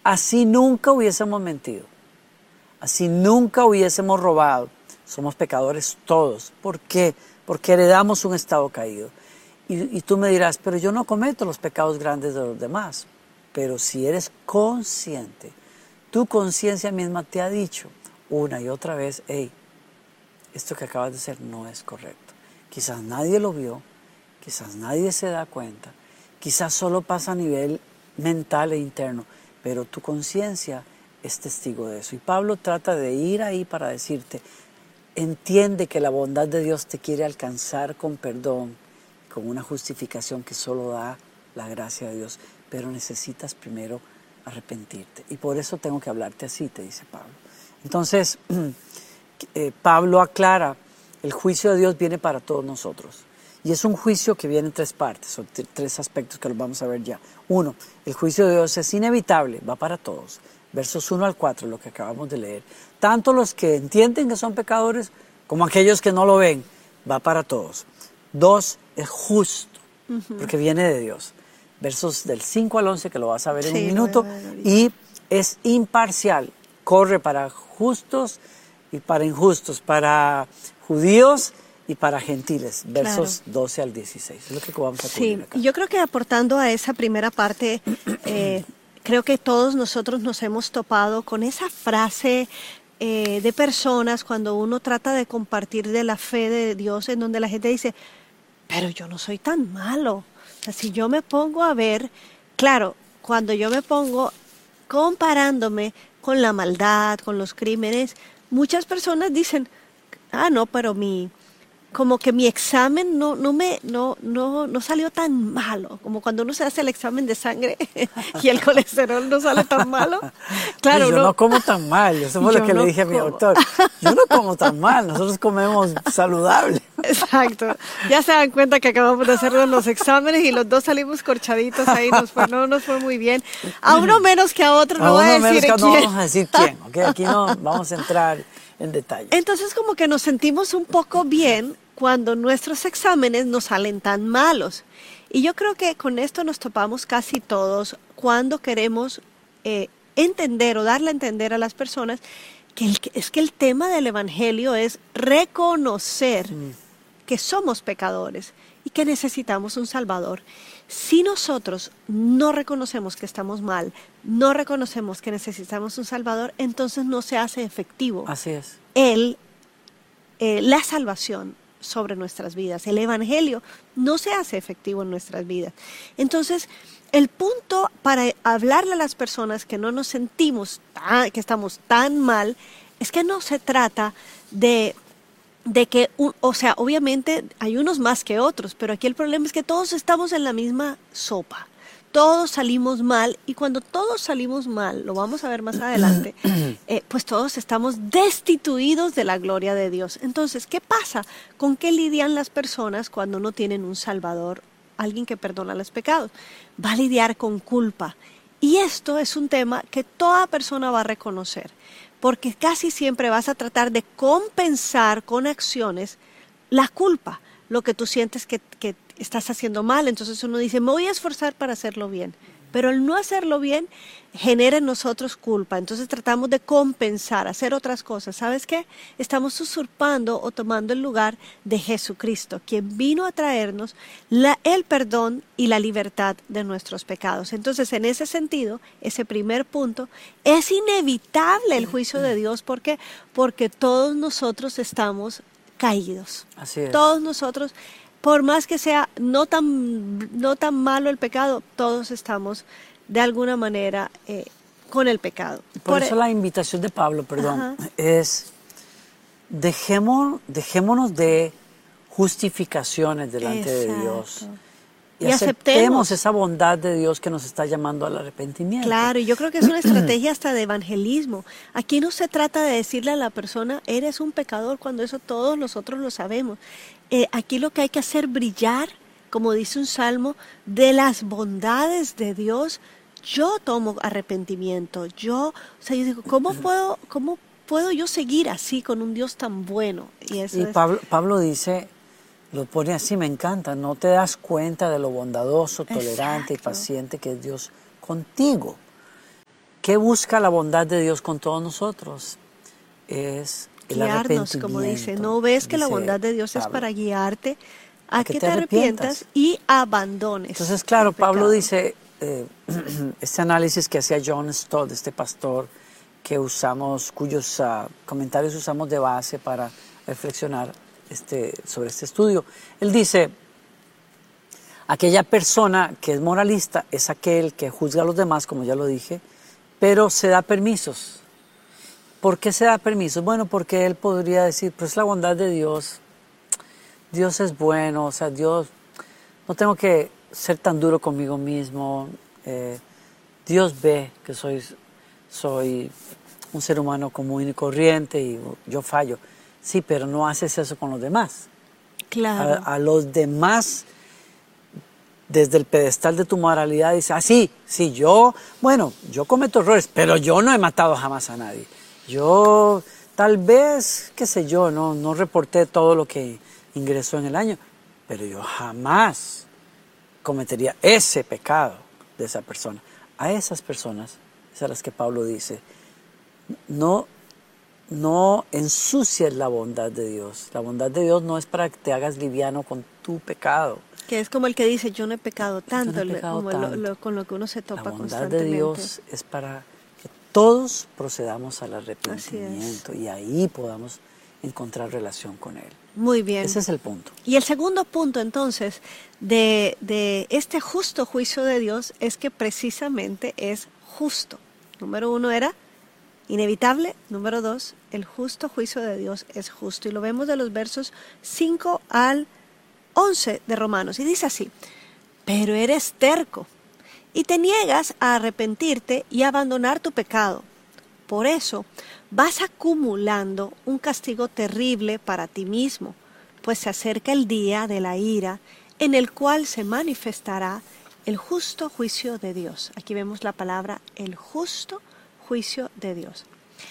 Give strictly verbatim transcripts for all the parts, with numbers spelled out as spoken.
Así nunca hubiésemos mentido. Así nunca hubiésemos robado. Somos pecadores todos. ¿Por qué? Porque heredamos un estado caído. Y, y tú me dirás, pero yo no cometo los pecados grandes de los demás. Pero si eres consciente, tu conciencia misma te ha dicho una y otra vez, hey, esto que acabas de hacer no es correcto. Quizás nadie lo vio, quizás nadie se da cuenta, quizás solo pasa a nivel mental e interno, pero tu conciencia es testigo de eso. Y Pablo trata de ir ahí para decirte, entiende que la bondad de Dios te quiere alcanzar con perdón, con una justificación que solo da la gracia de Dios, pero necesitas primero arrepentirte. Y por eso tengo que hablarte así, te dice Pablo. Entonces, eh, Pablo aclara, el juicio de Dios viene para todos nosotros. Y es un juicio que viene en tres partes, son tres aspectos que los vamos a ver ya. Uno, el juicio de Dios es inevitable, va para todos. Versos uno al cuatro, lo que acabamos de leer. Tanto los que entienden que son pecadores, como aquellos que no lo ven, va para todos. Dos, es justo, uh-huh. porque viene de Dios. Versos del cinco al once, que lo vas a ver en sí, un minuto. Y es imparcial, corre para justos y para injustos, para judíos y para gentiles, versos claro. doce al dieciséis. Es lo que vamos a cubrir sí, acá. Yo creo que aportando a esa primera parte, eh, creo que todos nosotros nos hemos topado con esa frase eh, de personas cuando uno trata de compartir de la fe de Dios, en donde la gente dice, pero yo no soy tan malo. O sea, si yo me pongo a ver, claro, cuando yo me pongo comparándome con la maldad, con los crímenes, muchas personas dicen, ah, no, pero mi... como que mi examen no, no, me, no, no, no salió tan malo, como cuando uno se hace el examen de sangre y el colesterol no sale tan malo. Claro, yo uno, no como tan mal, eso fue lo que no le dije a mi como. doctor. Yo no como tan mal, nosotros comemos saludable. Exacto, ya se dan cuenta que acabamos de hacernos los exámenes y los dos salimos corchaditos ahí, nos fue, no nos fue muy bien. A uno menos que a otro, a no voy a decir quién. No vamos a decir quién, ¿okay? Aquí no vamos a entrar en detalle. Entonces como que nos sentimos un poco bien cuando nuestros exámenes no salen tan malos. Y yo creo que con esto nos topamos casi todos cuando queremos eh, entender o darle a entender a las personas que el, es que el tema del Evangelio es reconocer mm. que somos pecadores y que necesitamos un Salvador. Si nosotros no reconocemos que estamos mal, no reconocemos que necesitamos un Salvador, entonces no se hace efectivo Así es. el, eh, la salvación sobre nuestras vidas. El Evangelio no se hace efectivo en nuestras vidas. Entonces, el punto para hablarle a las personas que no nos sentimos, tan, que estamos tan mal, es que no se trata de, de que, un, o sea, obviamente hay unos más que otros, pero aquí el problema es que todos estamos en la misma sopa. Todos salimos mal y cuando todos salimos mal, lo vamos a ver más adelante, eh, pues todos estamos destituidos de la gloria de Dios. Entonces, ¿qué pasa? ¿Con qué lidian las personas cuando no tienen un Salvador, alguien que perdona los pecados? Va a lidiar con culpa. Y esto es un tema que toda persona va a reconocer, porque casi siempre vas a tratar de compensar con acciones la culpa, lo que tú sientes que, que estás haciendo mal. Entonces uno dice, me voy a esforzar para hacerlo bien. Pero el no hacerlo bien genera en nosotros culpa. Entonces tratamos de compensar, hacer otras cosas. ¿Sabes qué? Estamos usurpando o tomando el lugar de Jesucristo, quien vino a traernos la, el perdón y la libertad de nuestros pecados. Entonces, en ese sentido, ese primer punto, es inevitable el juicio de Dios. ¿Por qué? Porque todos nosotros estamos caídos. Así es. Todos nosotros... Por más que sea no tan, no tan malo el pecado, todos estamos de alguna manera eh, con el pecado. Por, Por eso el... la invitación de Pablo, perdón, Ajá. es dejemos, dejémonos de justificaciones delante Exacto. de Dios. Y, y aceptemos. aceptemos esa bondad de Dios que nos está llamando al arrepentimiento. Claro, y yo creo que es una estrategia hasta de evangelismo. Aquí no se trata de decirle a la persona, eres un pecador, cuando eso todos nosotros lo sabemos. Eh, aquí lo que hay que hacer brillar, como dice un salmo, de las bondades de Dios. Yo tomo arrepentimiento. Yo, o sea, yo digo, ¿cómo puedo, cómo puedo yo seguir así con un Dios tan bueno? Y, eso y es... Pablo, Pablo dice, lo pone así, me encanta, no te das cuenta de lo bondadoso, tolerante Exacto. y paciente que es Dios contigo. ¿Qué busca la bondad de Dios con todos nosotros? Es el guiarnos, como dice. ¿No ves que la bondad de Dios Pablo, es para guiarte a, a que, que te arrepientas, arrepientas y abandones? Entonces, claro, Pablo dice, eh, este análisis que hacía John Stott, este pastor, que usamos, cuyos uh, comentarios usamos de base para reflexionar este, sobre este estudio. Él dice, aquella persona que es moralista es aquel que juzga a los demás, como ya lo dije, pero se da permisos. ¿Por qué se da permisos? Bueno, porque él podría decir, pues la bondad de Dios, Dios es bueno, o sea, Dios, no tengo que ser tan duro conmigo mismo, eh, Dios ve que soy, soy un ser humano común y corriente y yo fallo. Sí, pero no haces eso con los demás. Claro. A, a los demás, desde el pedestal de tu moralidad, dices, ah, sí, sí, yo, bueno, yo cometo errores, pero yo no he matado jamás a nadie. Yo, tal vez, qué sé yo, no, no reporté todo lo que ingresó en el año, pero yo jamás cometería ese pecado de esa persona. A esas personas, es a las que Pablo dice, no, no ensucies la bondad de Dios. La bondad de Dios no es para que te hagas liviano con tu pecado. Que es como el que dice, yo no he pecado tanto, no he pecado como tanto. Lo, lo, con lo que uno se topa constantemente. La bondad de Dios es para que todos procedamos al arrepentimiento y ahí podamos encontrar relación con Él. Muy bien. Ese es el punto. Y el segundo punto, entonces, de, de este justo juicio de Dios es que precisamente es justo. Número uno era inevitable. Número dos, el justo juicio de Dios es justo. Y lo vemos de los versos cinco al once de Romanos. Y dice así, pero eres terco y te niegas a arrepentirte y a abandonar tu pecado. Por eso vas acumulando un castigo terrible para ti mismo, pues se acerca el día de la ira en el cual se manifestará el justo juicio de Dios. Aquí vemos la palabra el justo juicio de Dios.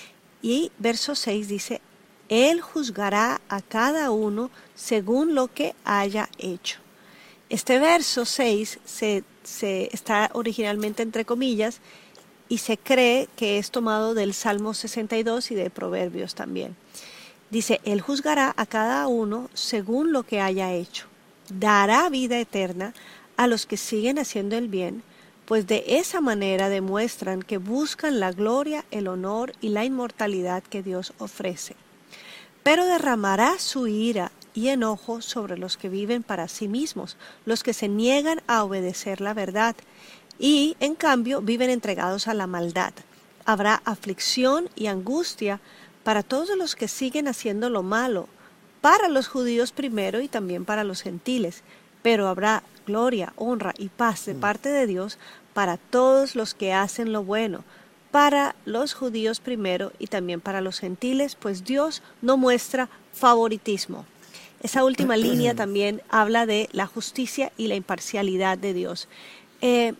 Y verso seis dice, Él juzgará a cada uno según lo que haya hecho. Este verso seis se, se está originalmente entre comillas y se cree que es tomado del Salmo sesenta y dos y de Proverbios también. Dice, Él juzgará a cada uno según lo que haya hecho. Dará vida eterna a los que siguen haciendo el bien, pues de esa manera demuestran que buscan la gloria, el honor y la inmortalidad que Dios ofrece. Pero derramará su ira y enojo sobre los que viven para sí mismos, los que se niegan a obedecer la verdad y, en cambio, viven entregados a la maldad. Habrá aflicción y angustia para todos los que siguen haciendo lo malo, para los judíos primero y también para los gentiles, pero habrá gloria, honra y paz de parte de Dios para todos los que hacen lo bueno, para los judíos primero y también para los gentiles, pues Dios no muestra favoritismo. Esa última línea también habla de la justicia y la imparcialidad de Dios. Eh,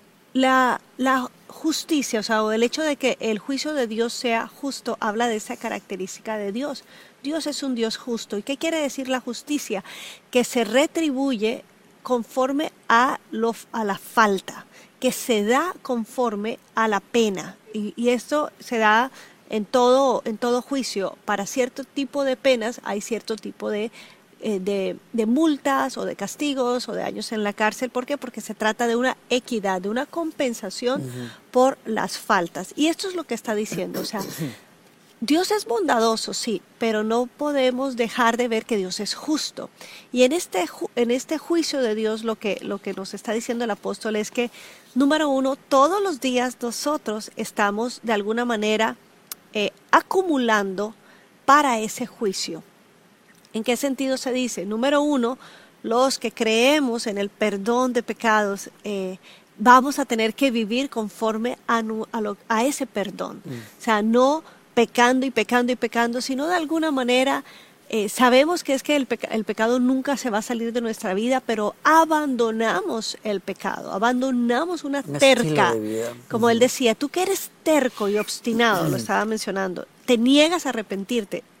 la, la justicia, o sea, o el hecho de que el juicio de Dios sea justo, habla de esa característica de Dios. Dios es un Dios justo. ¿Y qué quiere decir la justicia? Que se retribuye conforme a, lo, a la falta, que se da conforme a la pena. Y, y esto se da en todo, en todo juicio. Para cierto tipo de penas hay cierto tipo de, eh, de, de multas o de castigos o de años en la cárcel. ¿Por qué? Porque se trata de una equidad, de una compensación uh-huh. por las faltas. Y esto es lo que está diciendo. O sea, Dios es bondadoso, sí, pero no podemos dejar de ver que Dios es justo. Y en este, en este juicio de Dios lo que, lo que nos está diciendo el apóstol es que, número uno, todos los días nosotros estamos de alguna manera eh, acumulando para ese juicio. ¿En qué sentido se dice? Número uno, los que creemos en el perdón de pecados, eh, vamos a tener que vivir conforme a, a, lo, a ese perdón. Mm. O sea, no pecando y pecando y pecando, sino de alguna manera eh, sabemos que es que el, peca el pecado nunca se va a salir de nuestra vida, pero abandonamos el pecado, abandonamos una Un terca, como uh-huh. él decía, tú que eres terco y obstinado, uh-huh. lo estaba mencionando, te niegas a arrepentirte,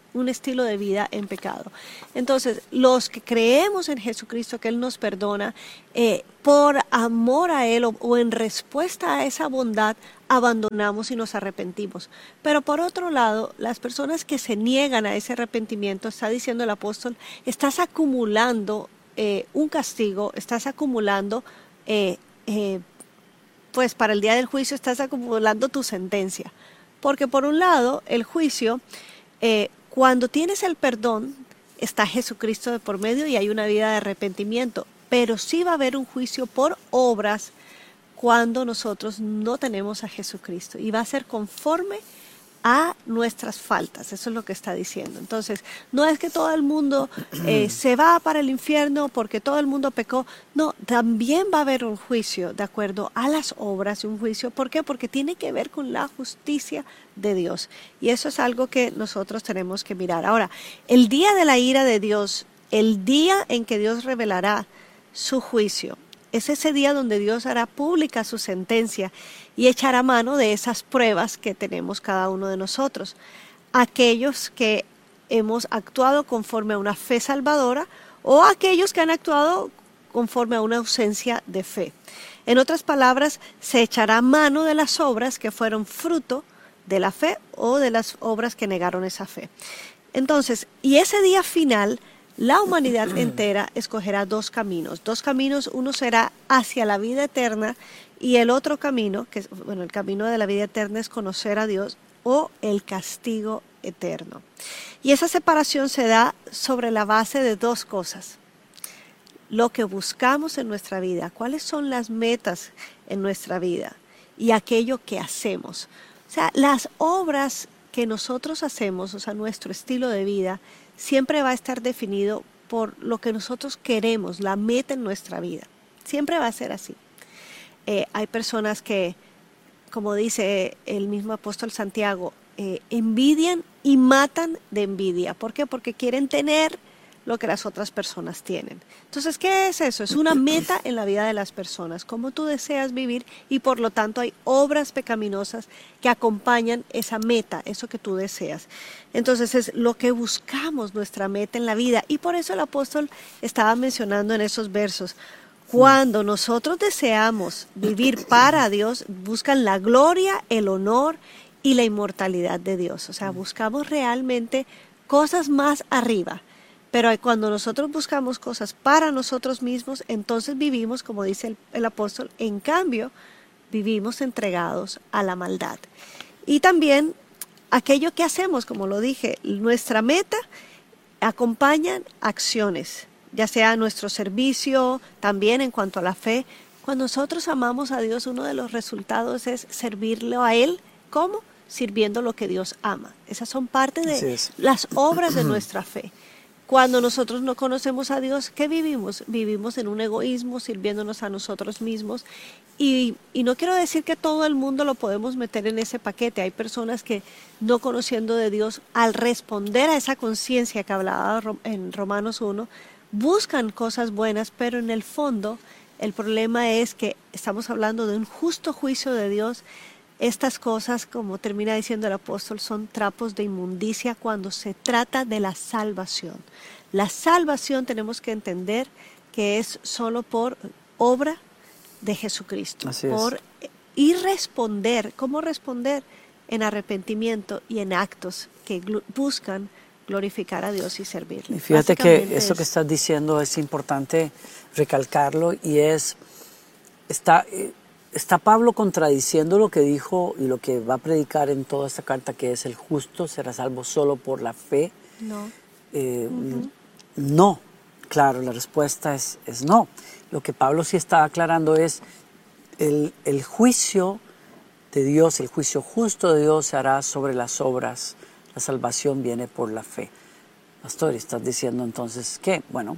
un estilo de vida en pecado. Entonces, los que creemos en Jesucristo, que Él nos perdona, eh, por amor a Él o, o en respuesta a esa bondad, abandonamos y nos arrepentimos. Pero por otro lado, las personas que se niegan a ese arrepentimiento, está diciendo el apóstol, estás acumulando eh, un castigo, estás acumulando, eh, eh, pues para el día del juicio estás acumulando tu sentencia. Porque por un lado, el juicio, eh, cuando tienes el perdón, está Jesucristo de por medio y hay una vida de arrepentimiento. Pero sí va a haber un juicio por obras cuando nosotros no tenemos a Jesucristo. Y va a ser conforme a nuestras faltas. Eso es lo que está diciendo. Entonces, no es que todo el mundo eh, se va para el infierno porque todo el mundo pecó. No, también va a haber un juicio de acuerdo a las obras y un juicio. ¿Por qué? Porque tiene que ver con la justicia de Dios. Y eso es algo que nosotros tenemos que mirar. Ahora, el día de la ira de Dios, el día en que Dios revelará su juicio, es ese día donde Dios hará pública su sentencia y echará mano de esas pruebas que tenemos cada uno de nosotros. Aquellos que hemos actuado conforme a una fe salvadora o aquellos que han actuado conforme a una ausencia de fe. En otras palabras, se echará mano de las obras que fueron fruto de la fe o de las obras que negaron esa fe. Entonces, y ese día final, la humanidad entera escogerá dos caminos. Dos caminos, uno será hacia la vida eterna y el otro camino, que es, bueno, el camino de la vida eterna es conocer a Dios o el castigo eterno. Y esa separación se da sobre la base de dos cosas. Lo que buscamos en nuestra vida, cuáles son las metas en nuestra vida y aquello que hacemos. O sea, las obras que nosotros hacemos, o sea, nuestro estilo de vida, siempre va a estar definido por lo que nosotros queremos, la meta en nuestra vida. Siempre va a ser así. Eh, hay personas que, como dice el mismo apóstol Santiago, eh, envidian y matan de envidia. ¿Por qué? Porque quieren tener lo que las otras personas tienen. Entonces, ¿qué es eso? Es una meta en la vida de las personas, cómo tú deseas vivir y por lo tanto hay obras pecaminosas que acompañan esa meta, eso que tú deseas. Entonces es lo que buscamos, nuestra meta en la vida. Y por eso el apóstol estaba mencionando en esos versos, cuando nosotros deseamos vivir para Dios, buscan la gloria, el honor y la inmortalidad de Dios. O sea, buscamos realmente cosas más arriba. Pero cuando nosotros buscamos cosas para nosotros mismos, entonces vivimos, como dice el, el apóstol, en cambio, vivimos entregados a la maldad. Y también aquello que hacemos, como lo dije, nuestra meta acompañan acciones, ya sea nuestro servicio, también en cuanto a la fe. Cuando nosotros amamos a Dios, uno de los resultados es servirle a Él. ¿Cómo? Sirviendo lo que Dios ama. Esas son parte de las obras de nuestra fe. Cuando nosotros no conocemos a Dios, ¿qué vivimos? Vivimos en un egoísmo, sirviéndonos a nosotros mismos. Y, y no quiero decir que todo el mundo lo podemos meter en ese paquete. Hay personas que, no conociendo de Dios, al responder a esa conciencia que hablaba en Romanos uno, buscan cosas buenas, pero en el fondo el problema es que estamos hablando de un justo juicio de Dios. Estas cosas, como termina diciendo el apóstol, son trapos de inmundicia cuando se trata de la salvación. La salvación tenemos que entender que es solo por obra de Jesucristo. Así es. Por, y responder, ¿cómo responder? En arrepentimiento y en actos que gl- buscan glorificar a Dios y servirle. Y fíjate que eso que estás diciendo es importante recalcarlo y es, está... Está Pablo contradiciendo lo que dijo y lo que va a predicar en toda esta carta, que es el justo será salvo solo por la fe. No. Eh, Uh-huh. No, claro, la respuesta es, es no. Lo que Pablo sí está aclarando es el, el juicio de Dios, el juicio justo de Dios se hará sobre las obras. La salvación viene por la fe. Pastor, ¿estás diciendo entonces qué? Bueno,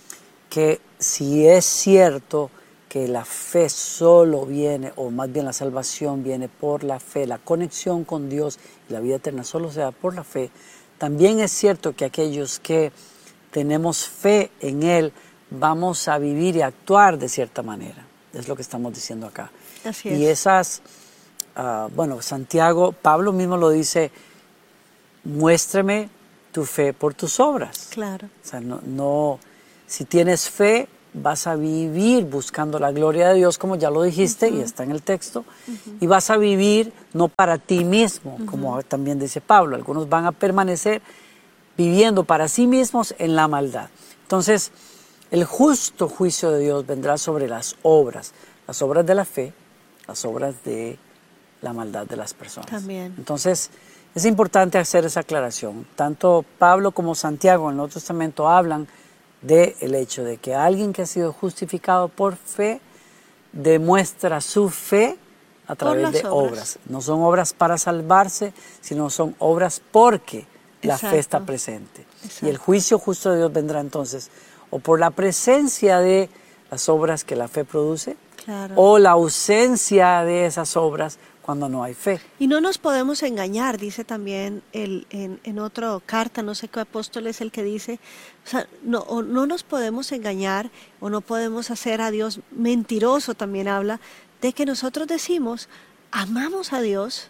que si es cierto que la fe solo viene, o más bien la salvación viene por la fe, la conexión con Dios y la vida eterna solo se da por la fe, también es cierto que aquellos que tenemos fe en Él vamos a vivir y actuar de cierta manera. Es lo que estamos diciendo acá. Así es. Y esas, uh, bueno, Santiago, Pablo mismo lo dice, muéstrame tu fe por tus obras. Claro. O sea, no, no, si tienes fe, vas a vivir buscando la gloria de Dios, como ya lo dijiste, uh-huh. y está en el texto, uh-huh. y vas a vivir no para ti mismo, uh-huh. como también dice Pablo. Algunos van a permanecer viviendo para sí mismos en la maldad. Entonces, el justo juicio de Dios vendrá sobre las obras, las obras de la fe, las obras de la maldad de las personas. También. Entonces, es importante hacer esa aclaración. Tanto Pablo como Santiago en el Nuevo Testamento hablan del hecho de que alguien que ha sido justificado por fe demuestra su fe a través de obras. obras. No son obras para salvarse, sino son obras porque la Exacto. fe está presente. Exacto. Y el juicio justo de Dios vendrá entonces o por la presencia de las obras que la fe produce, claro. o la ausencia de esas obras cuando no hay fe. Y no nos podemos engañar, dice también el, en, en otra carta, no sé qué apóstol es el que dice, o sea, no, o no nos podemos engañar o no podemos hacer a Dios mentiroso, también habla de que nosotros decimos, amamos a Dios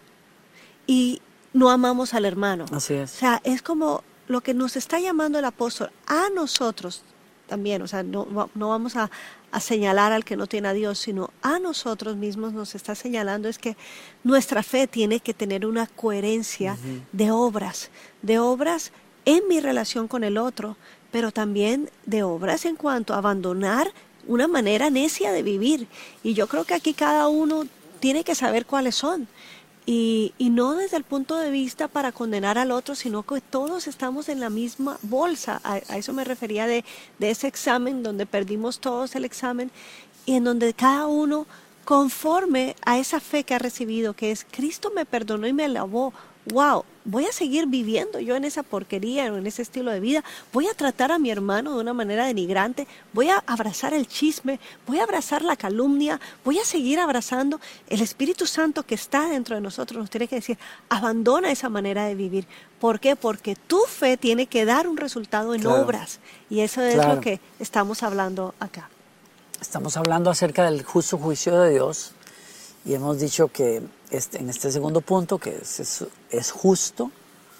y no amamos al hermano. Así es. O sea, es como lo que nos está llamando el apóstol a nosotros también, o sea, no, no vamos a, a señalar al que no tiene a Dios, sino a nosotros mismos nos está señalando es que nuestra fe tiene que tener una coherencia uh-huh. de obras, de obras en mi relación con el otro, pero también de obras en cuanto a abandonar una manera necia de vivir. Y yo creo que aquí cada uno tiene que saber cuáles son. Y, y no desde el punto de vista para condenar al otro, sino que todos estamos en la misma bolsa. A, a eso me refería de, de ese examen donde perdimos todos el examen y en donde cada uno conforme a esa fe que ha recibido, que es Cristo me perdonó y me lavó. Wow, voy a seguir viviendo yo en esa porquería, en ese estilo de vida, voy a tratar a mi hermano de una manera denigrante, voy a abrazar el chisme, voy a abrazar la calumnia, voy a seguir abrazando. El Espíritu Santo que está dentro de nosotros nos tiene que decir, abandona esa manera de vivir. ¿Por qué? Porque tu fe tiene que dar un resultado en claro. obras, y eso es claro. lo que estamos hablando acá. Estamos hablando acerca del justo juicio de Dios. Y hemos dicho que este, en este segundo punto, que es, es, es justo,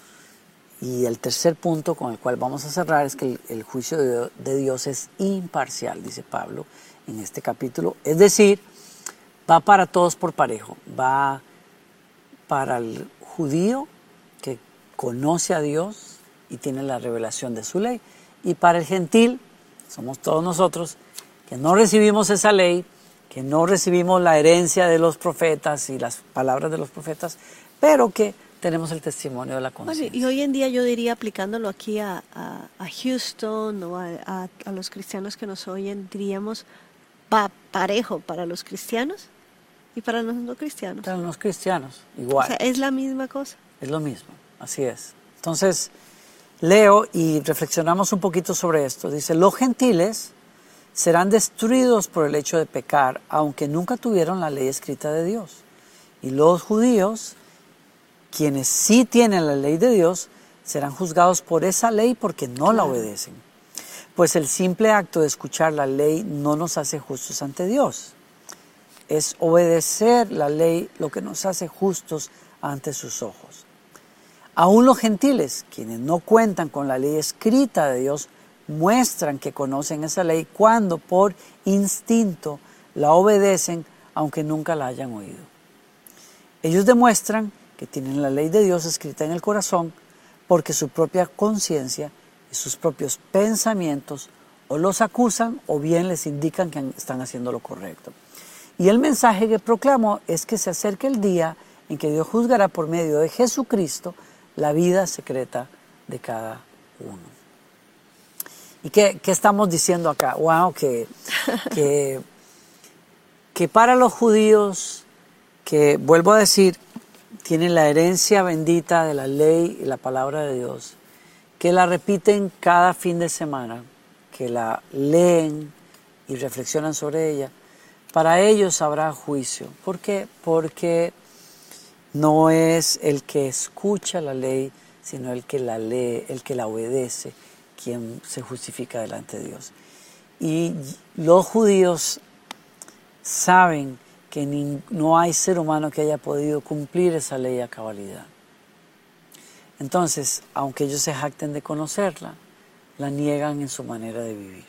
y el tercer punto con el cual vamos a cerrar es que el, el juicio de, de Dios es imparcial, dice Pablo en este capítulo. Es decir, va para todos por parejo, va para el judío que conoce a Dios y tiene la revelación de su ley, y para el gentil, somos todos nosotros, que no recibimos esa ley, que no recibimos la herencia de los profetas y las palabras de los profetas, pero que tenemos el testimonio de la conciencia. Bueno, y hoy en día yo diría, aplicándolo aquí a, a, a Houston o a, a, a los cristianos que nos oyen, diríamos, va parejo para los cristianos y para los no cristianos. Para los cristianos, igual. O sea, es la misma cosa. Es lo mismo, así es. Entonces, leo y reflexionamos un poquito sobre esto. Dice, los gentiles serán destruidos por el hecho de pecar, aunque nunca tuvieron la ley escrita de Dios. Y los judíos, quienes sí tienen la ley de Dios, serán juzgados por esa ley porque no la obedecen. Pues el simple acto de escuchar la ley no nos hace justos ante Dios. Es obedecer la ley lo que nos hace justos ante sus ojos. Aún los gentiles, quienes no cuentan con la ley escrita de Dios, muestran que conocen esa ley cuando por instinto la obedecen aunque nunca la hayan oído. Ellos demuestran que tienen la ley de Dios escrita en el corazón porque su propia conciencia y sus propios pensamientos o los acusan o bien les indican que están haciendo lo correcto. Y el mensaje que proclamo es que se acerca el día en que Dios juzgará por medio de Jesucristo la vida secreta de cada uno. ¿Y qué, qué estamos diciendo acá? Wow, que, que, que para los judíos, que vuelvo a decir, tienen la herencia bendita de la ley y la palabra de Dios, que la repiten cada fin de semana, que la leen y reflexionan sobre ella, para ellos habrá juicio. ¿Por qué? Porque no es el que escucha la ley, sino el que la lee, el que la obedece, quien se justifica delante de Dios. Y los judíos saben que ni, no hay ser humano que haya podido cumplir esa ley a cabalidad. Entonces, aunque ellos se jacten de conocerla, la niegan en su manera de vivir.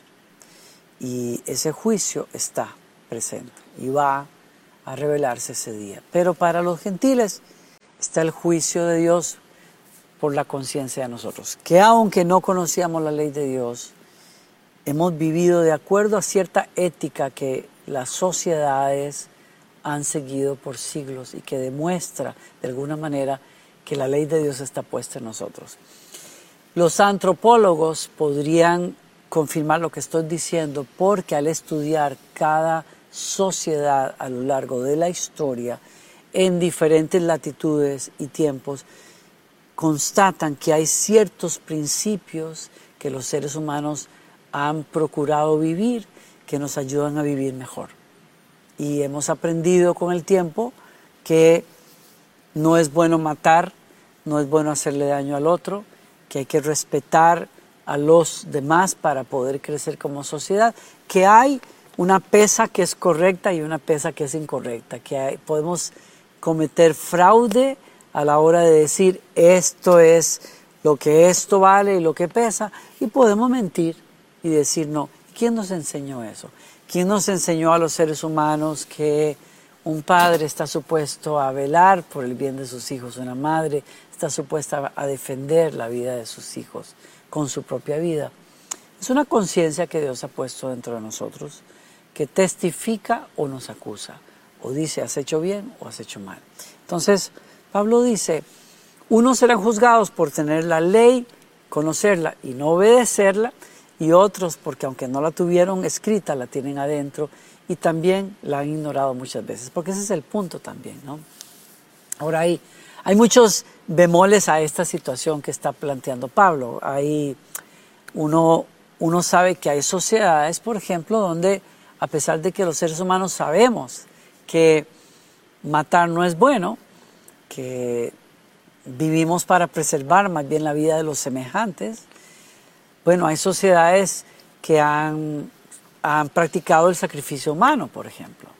Y ese juicio está presente y va a revelarse ese día. Pero para los gentiles está el juicio de Dios por la conciencia de nosotros, que aunque no conocíamos la ley de Dios, hemos vivido de acuerdo a cierta ética que las sociedades han seguido por siglos y que demuestra de alguna manera que la ley de Dios está puesta en nosotros. Los antropólogos podrían confirmar lo que estoy diciendo porque al estudiar cada sociedad a lo largo de la historia, en diferentes latitudes y tiempos, constatan que hay ciertos principios que los seres humanos han procurado vivir, que nos ayudan a vivir mejor. Y hemos aprendido con el tiempo que no es bueno matar, no es bueno hacerle daño al otro, que hay que respetar a los demás para poder crecer como sociedad, que hay una pesa que es correcta y una pesa que es incorrecta, que hay, podemos cometer fraude a la hora de decir esto es lo que esto vale y lo que pesa, y podemos mentir y decir no. ¿Quién nos enseñó eso? ¿Quién nos enseñó a los seres humanos que un padre está supuesto a velar por el bien de sus hijos, una madre está supuesta a defender la vida de sus hijos con su propia vida? Es una conciencia que Dios ha puesto dentro de nosotros, que testifica o nos acusa, o dice has hecho bien o has hecho mal. Entonces, Pablo dice, unos serán juzgados por tener la ley, conocerla y no obedecerla, y otros porque aunque no la tuvieron escrita, la tienen adentro y también la han ignorado muchas veces, porque ese es el punto también, ¿no? Ahora hay, hay muchos bemoles a esta situación que está planteando Pablo. Hay, uno, uno sabe que hay sociedades, por ejemplo, donde a pesar de que los seres humanos sabemos que matar no es bueno, que vivimos para preservar más bien la vida de los semejantes, bueno, hay sociedades que han, han practicado el sacrificio humano, por ejemplo.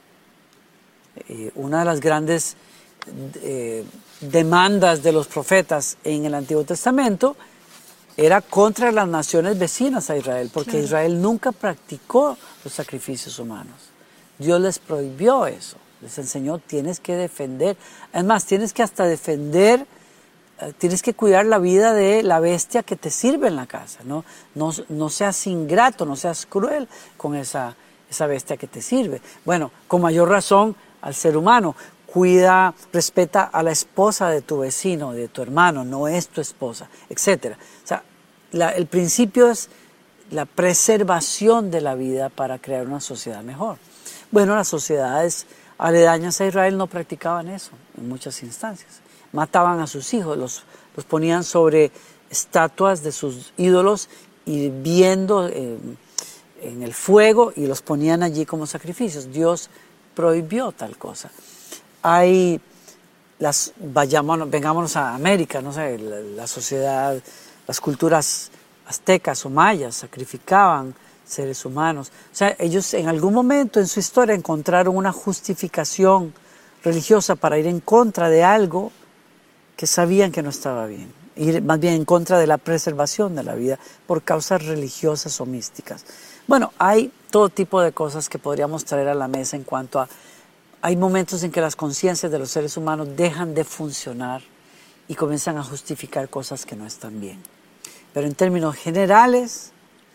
Eh, una de las grandes eh, demandas de los profetas en el Antiguo Testamento era contra las naciones vecinas a Israel, porque claro, Israel nunca practicó los sacrificios humanos. Dios les prohibió eso, les enseñó, tienes que defender, además tienes que hasta defender, eh, tienes que cuidar la vida de la bestia que te sirve en la casa, ¿no? No, no seas ingrato, no seas cruel con esa, esa bestia que te sirve. Bueno, con mayor razón al ser humano, cuida, respeta a la esposa de tu vecino, de tu hermano, no es tu esposa, etcétera. O sea, la, el principio es la preservación de la vida para crear una sociedad mejor. Bueno, las sociedades aledañas a Israel no practicaban eso en muchas instancias. Mataban a sus hijos, los, los ponían sobre estatuas de sus ídolos hirviendo eh, en el fuego y los ponían allí como sacrificios. Dios prohibió tal cosa. Hay, las, vayámonos, vengámonos a América, no sé, la, la sociedad, las culturas aztecas o mayas sacrificaban seres humanos. O sea, ellos en algún momento en su historia encontraron una justificación religiosa para ir en contra de algo que sabían que no estaba bien, ir más bien en contra de la preservación de la vida por causas religiosas o místicas. Bueno, hay todo tipo de cosas que podríamos traer a la mesa en cuanto a... Hay momentos en que las conciencias de los seres humanos dejan de funcionar y comienzan a justificar cosas que no están bien. Pero en términos generales,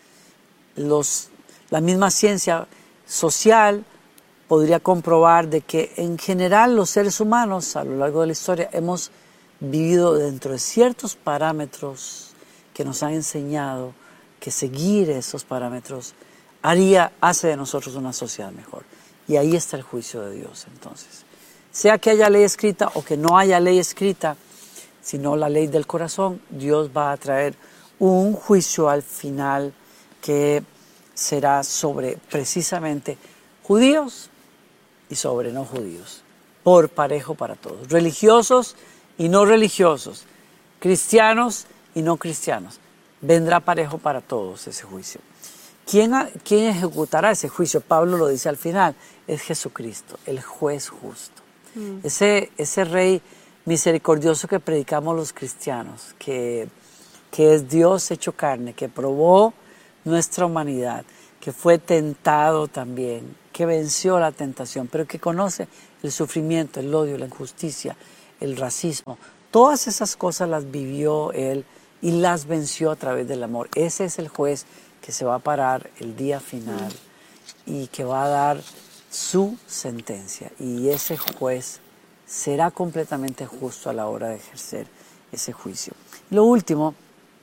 los, la misma ciencia social podría comprobar de que en general los seres humanos a lo largo de la historia hemos vivido dentro de ciertos parámetros que nos han enseñado que seguir esos parámetros haría, hace de nosotros una sociedad mejor. Y ahí está el juicio de Dios, entonces. Sea que haya ley escrita o que no haya ley escrita, sino la ley del corazón, Dios va a traer un juicio al final que será sobre precisamente judíos y sobre no judíos, por parejo para todos, religiosos y no religiosos, cristianos y no cristianos. Vendrá parejo para todos ese juicio. ¿Quién, ¿Quién ejecutará ese juicio? Pablo lo dice al final, es Jesucristo, el juez justo. Mm. Ese, ese rey misericordioso que predicamos los cristianos, que, que es Dios hecho carne, que probó nuestra humanidad, que fue tentado también, que venció la tentación, pero que conoce el sufrimiento, el odio, la injusticia, el racismo. Todas esas cosas las vivió Él y las venció a través del amor. Ese es el juez que se va a parar el día final y que va a dar su sentencia. Y ese juez será completamente justo a la hora de ejercer ese juicio. Lo último,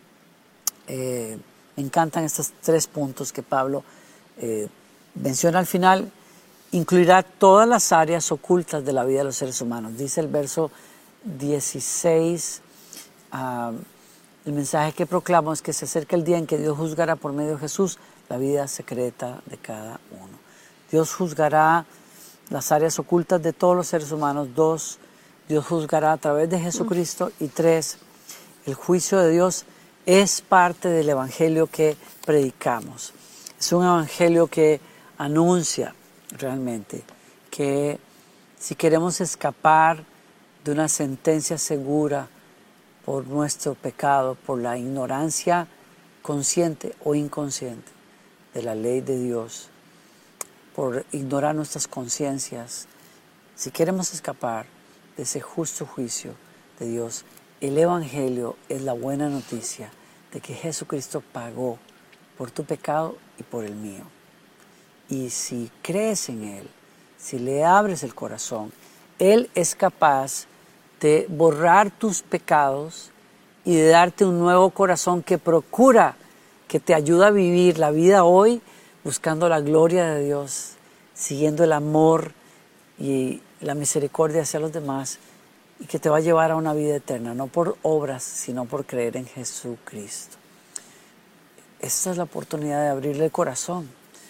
eh, me encantan estos tres puntos que Pablo eh, menciona al final. Incluirá todas las áreas ocultas de la vida de los seres humanos. Dice el verso dieciséis, uh, el mensaje que proclamo es que se acerca el día en que Dios juzgará por medio de Jesús la vida secreta de cada uno. Dios juzgará las áreas ocultas de todos los seres humanos. Dos, Dios juzgará a través de Jesucristo. Y tres, el juicio de Dios es parte del evangelio que predicamos. Es un evangelio que anuncia realmente que si queremos escapar de una sentencia segura por nuestro pecado, por la ignorancia consciente o inconsciente de la ley de Dios, por ignorar nuestras conciencias, si queremos escapar de ese justo juicio de Dios, el evangelio es la buena noticia de que Jesucristo pagó por tu pecado y por el mío. Y si crees en Él, si le abres el corazón, Él es capaz de borrar tus pecados y de darte un nuevo corazón que procura, que te ayuda a vivir la vida hoy buscando la gloria de Dios, siguiendo el amor y la misericordia hacia los demás, y que te va a llevar a una vida eterna, no por obras, sino por creer en Jesucristo. Esta es la oportunidad de abrirle el corazón.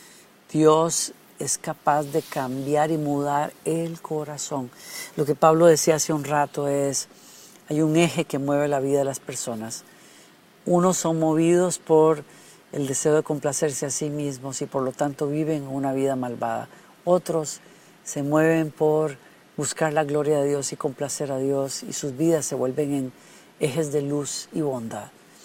Dios es capaz de cambiar y mudar el corazón. Lo que Pablo decía hace un rato es, hay un eje que mueve la vida de las personas. Unos son movidos por el deseo de complacerse a sí mismos y por lo tanto viven una vida malvada. Otros se mueven por buscar la gloria de Dios y complacer a Dios, y sus vidas se vuelven en ejes de luz y bondad.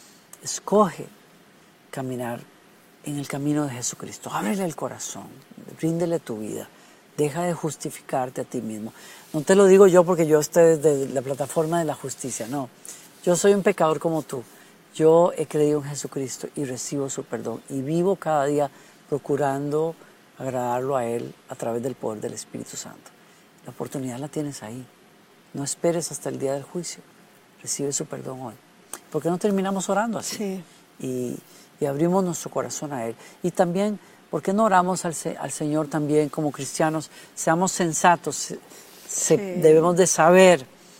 Escoge caminar en el camino de Jesucristo. Ábrele el corazón, ríndele tu vida, deja de justificarte a ti mismo. No te lo digo yo porque yo estoy desde la plataforma de la justicia, no. Yo soy un pecador como tú. Yo he creído en Jesucristo y recibo su perdón y vivo cada día procurando agradarlo a Él a través del poder del Espíritu Santo. La oportunidad la tienes ahí. No esperes hasta el día del juicio. Recibe su perdón hoy. ¿Por qué no terminamos orando así? Sí. Y, y abrimos nuestro corazón a Él. Y también, ¿por qué no oramos al, al Señor también como cristianos? Seamos sensatos. Se, se, sí. Debemos de saber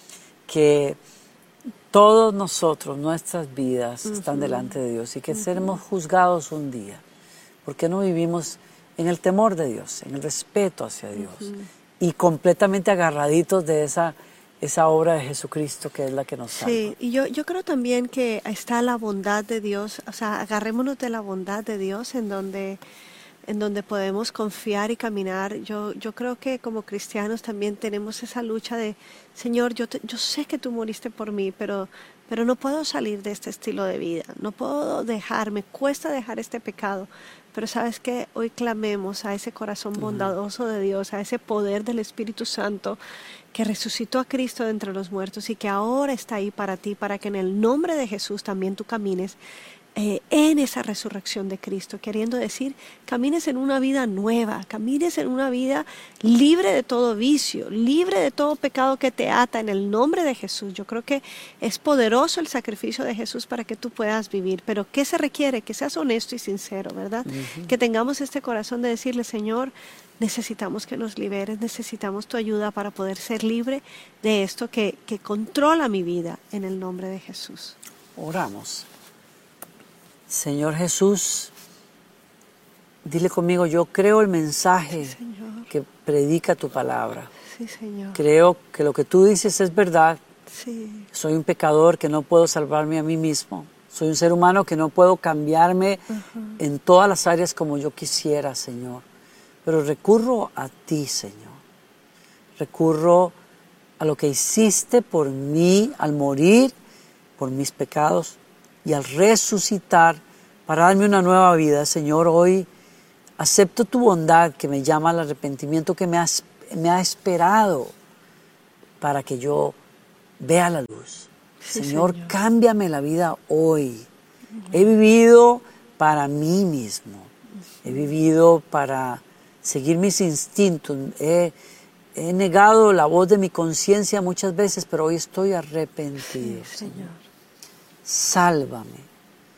que todos nosotros, nuestras vidas uh-huh. están delante de Dios y que uh-huh. seremos juzgados un día. ¿Por qué no vivimos en el temor de Dios, en el respeto hacia Dios uh-huh. y completamente agarraditos de esa, esa obra de Jesucristo que es la que nos salva? Sí, y yo, yo creo también que está la bondad de Dios, o sea, agarrémonos de la bondad de Dios en donde, en donde podemos confiar y caminar. Yo, yo creo que como cristianos también tenemos esa lucha de, Señor, yo, te, yo sé que tú moriste por mí, pero, pero no puedo salir de este estilo de vida, no puedo dejar, me cuesta dejar este pecado. Pero sabes que hoy clamemos a ese corazón bondadoso de Dios, a ese poder del Espíritu Santo que resucitó a Cristo de entre los muertos y que ahora está ahí para ti, para que en el nombre de Jesús también tú camines eh, en esa resurrección de Cristo, queriendo decir, camines en una vida nueva, camines en una vida libre de todo vicio, libre de todo pecado que te ata en el nombre de Jesús. Yo creo que es poderoso el sacrificio de Jesús para que tú puedas vivir, pero ¿qué se requiere? Que seas honesto y sincero, ¿verdad? Uh-huh. Que tengamos este corazón de decirle, Señor, necesitamos que nos liberes, necesitamos tu ayuda para poder ser libre de esto que, que controla mi vida en el nombre de Jesús. Oramos. Señor Jesús, dile conmigo, yo creo el mensaje sí, que predica tu palabra. Sí, Señor. Creo que lo que tú dices es verdad. Sí. Soy un pecador que no puedo salvarme a mí mismo. Soy un ser humano que no puedo cambiarme uh-huh. en todas las áreas como yo quisiera, Señor. Pero recurro a ti, Señor. Recurro a lo que hiciste por mí al morir por mis pecados y al resucitar para darme una nueva vida. Señor, hoy acepto tu bondad que me llama al arrepentimiento, que me ha, me ha esperado para que yo vea la luz. Sí, Señor, Señor. cámbiame la vida hoy. He vivido para mí mismo. He vivido para seguir mis instintos. He, he negado la voz de mi conciencia muchas veces, pero hoy estoy arrepentido. Sí, Señor. Sálvame.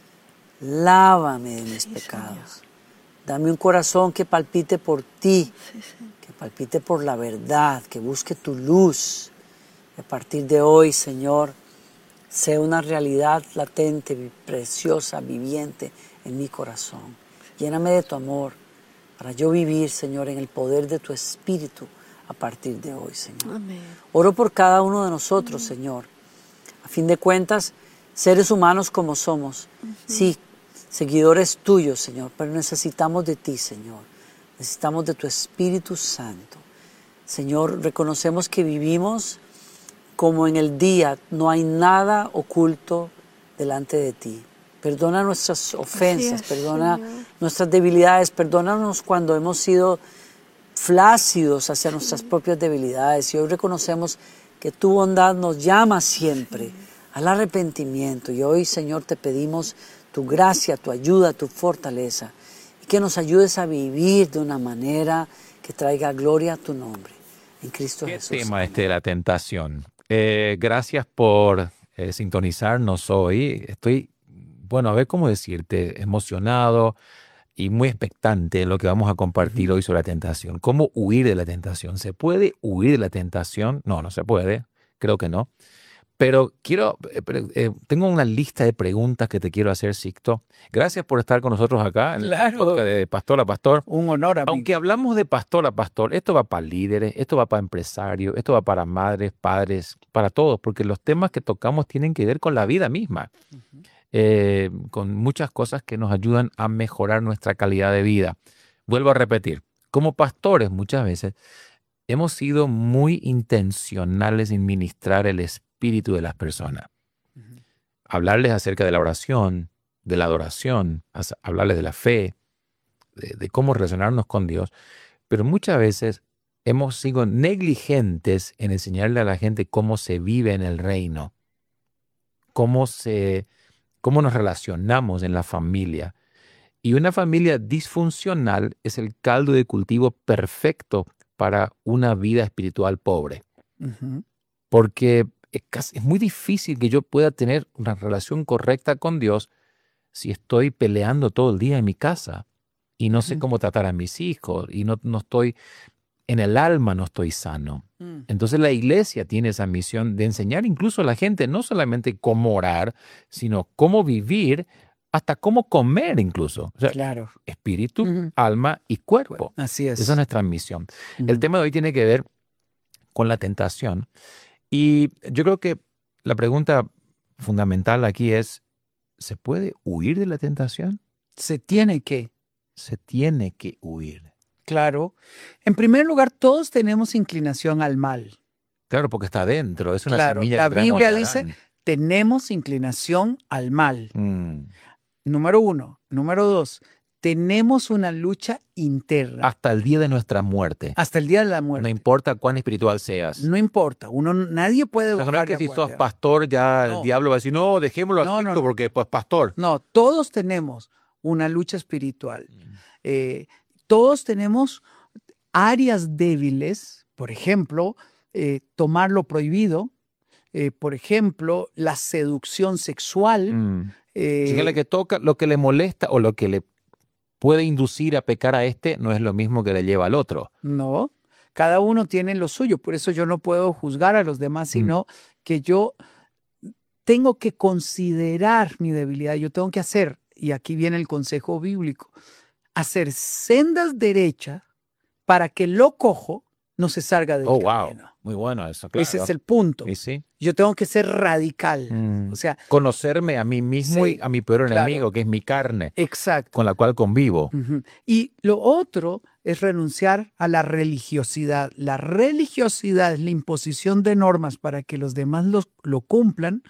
Lávame de mis Sí, pecados. Señor. Dame un corazón que palpite por ti, Sí, Señor. que palpite por la verdad, que busque tu luz. A partir de hoy, Señor, sea una realidad latente, preciosa, viviente en mi corazón. Lléname de tu amor para yo vivir, Señor, en el poder de tu Espíritu a partir de hoy, Señor. Amén. Oro por cada uno de nosotros, Señor. A fin de cuentas, seres humanos como somos, sí, seguidores tuyos, Señor, pero necesitamos de ti, Señor. Necesitamos de tu Espíritu Santo. Señor, reconocemos que vivimos como en el día, no hay nada oculto delante de ti. Perdona nuestras ofensas, es, perdona Señor. nuestras debilidades, perdónanos cuando hemos sido flácidos hacia nuestras propias debilidades. Y hoy reconocemos que tu bondad nos llama siempre al arrepentimiento. Y hoy, Señor, te pedimos tu gracia, tu ayuda, tu fortaleza, y que nos ayudes a vivir de una manera que traiga gloria a tu nombre. En Cristo ¿Qué Jesús. tema Amén. este de la tentación? Eh, gracias por eh, sintonizarnos hoy. Estoy, bueno, a ver cómo decirte, emocionado y muy expectante de lo que vamos a compartir hoy sobre la tentación. ¿Cómo huir de la tentación? ¿Se puede huir de la tentación? No, no se puede. Creo que no. Pero quiero, eh, pre- eh, tengo una lista de preguntas que te quiero hacer, Sixto. Gracias por estar con nosotros acá en el Claro. podcast de Pastor a Pastor. Un honor, amigo. Aunque hablamos de pastor a pastor, esto va para líderes, esto va para empresarios, esto va para madres, padres, para todos, porque los temas que tocamos tienen que ver con la vida misma, eh, con muchas cosas que nos ayudan a mejorar nuestra calidad de vida. Vuelvo a repetir, como pastores muchas veces hemos sido muy intencionales en ministrar el espíritu de las personas. Hablarles acerca de la oración, de la adoración, as- hablarles de la fe, de, de cómo relacionarnos con Dios, pero muchas veces hemos sido negligentes en enseñarle a la gente cómo se vive en el reino, cómo, se, cómo nos relacionamos en la familia. Y una familia disfuncional es el caldo de cultivo perfecto para una vida espiritual pobre, Ujú. porque es, casi- es muy difícil que yo pueda tener una relación correcta con Dios si estoy peleando todo el día en mi casa y no sé Ujú. cómo tratar a mis hijos y no, no estoy, en el alma no estoy sano. Mm. Entonces la iglesia tiene esa misión de enseñar incluso a la gente no solamente cómo orar, sino cómo vivir, hasta cómo comer incluso. O sea, Claro. espíritu, Ujú. alma y cuerpo. Así es. Esa es nuestra misión. El Ujú. tema de hoy tiene que ver con la tentación. Y yo creo que la pregunta fundamental aquí es, ¿se puede huir de la tentación? Se tiene que, Se tiene que huir. claro. En primer lugar, todos tenemos inclinación al mal. Claro, porque está adentro. Es una Claro, semilla la que traemos Biblia de dice, Adán. tenemos inclinación al mal. Mm. Número uno. Número dos, tenemos una lucha interna Hasta el día de nuestra muerte. hasta el día de la No muerte. importa cuán espiritual seas. No importa, uno, nadie puede O sea, no es bajar que de si sos guardia. pastor ya No. el diablo va a decir, no, dejémoslo No, así no, no. porque pues pastor. No, todos tenemos una lucha espiritual. Eh, todos tenemos áreas débiles, por ejemplo, eh, tomar lo prohibido, eh, por ejemplo, la seducción sexual. Mm. eh, Así que lo que toca, lo que le molesta o lo que le puede inducir a pecar a este no es lo mismo que le lleva al otro. No, cada uno tiene lo suyo, por eso yo no puedo juzgar a los demás, Mm. sino que yo tengo que considerar mi debilidad, yo tengo que hacer, y aquí viene el consejo bíblico, hacer sendas derechas para que lo cojo no se salga del Oh, wow. camino. Muy bueno eso, claro. Ese es el punto. Y sí. Yo tengo que ser radical. Mm. O sea, Conocerme a mí mismo Sí, y a mi peor claro. enemigo, que es mi carne, exacto. con la cual convivo. Ujú. Y lo otro es renunciar a la religiosidad. La religiosidad es la imposición de normas para que los demás los- lo cumplan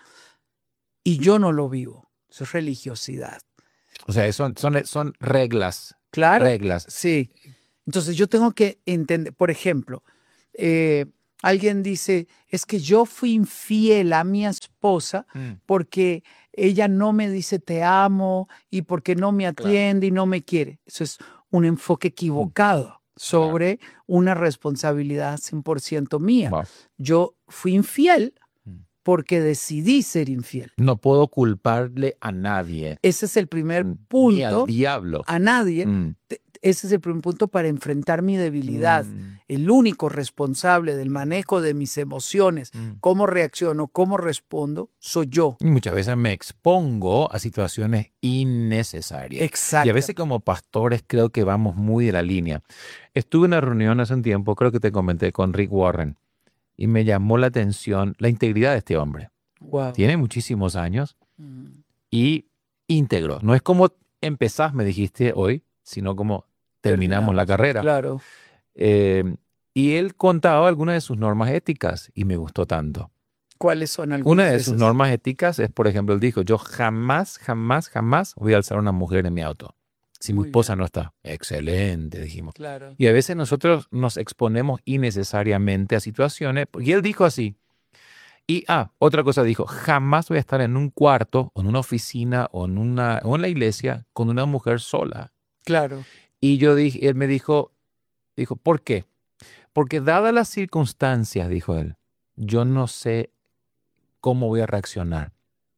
y yo no lo vivo. Eso es religiosidad. O sea, son, son, son reglas. Claro. Reglas. Sí. Entonces yo tengo que entender, por ejemplo, eh, alguien dice, es que yo fui infiel a mi esposa Mm. porque ella no me dice te amo y porque no me atiende y no me quiere. Eso es un enfoque equivocado sobre una responsabilidad cien por ciento mía. Wow. Yo fui infiel Mm. porque decidí ser infiel. No puedo culparle a nadie. Ese es el primer Mm. Ni punto. al diablo. A nadie. Mm. Te- Ese es el primer punto para enfrentar mi debilidad. Mm. El único responsable del manejo de mis emociones, Mm. cómo reacciono, cómo respondo, soy yo. Y muchas veces me expongo a situaciones innecesarias. Exacto. Y a veces como pastores creo que vamos muy de la línea. Estuve en una reunión hace un tiempo, creo que te comenté, con Rick Warren, y me llamó la atención la integridad de este hombre. Wow. Tiene muchísimos años Mm. y íntegro. No es como empezás, me dijiste hoy, sino como terminamos la carrera. Claro. Eh, y él contaba algunas de sus normas éticas y me gustó tanto. ¿Cuáles son algunas Una de esas? sus normas éticas es, por ejemplo, él dijo, yo jamás, jamás, jamás voy a alzar a una mujer en mi auto. Si mi Muy esposa bien. no está. Excelente, dijimos. Claro. Y a veces nosotros nos exponemos innecesariamente a situaciones. Y él dijo así. Y, ah, otra cosa dijo, jamás voy a estar en un cuarto, o en una oficina, o en, una, o en la iglesia con una mujer sola. Claro. Y yo dije, él me dijo, dijo, ¿por qué? Porque dadas las circunstancias, dijo él, yo no sé cómo voy a reaccionar.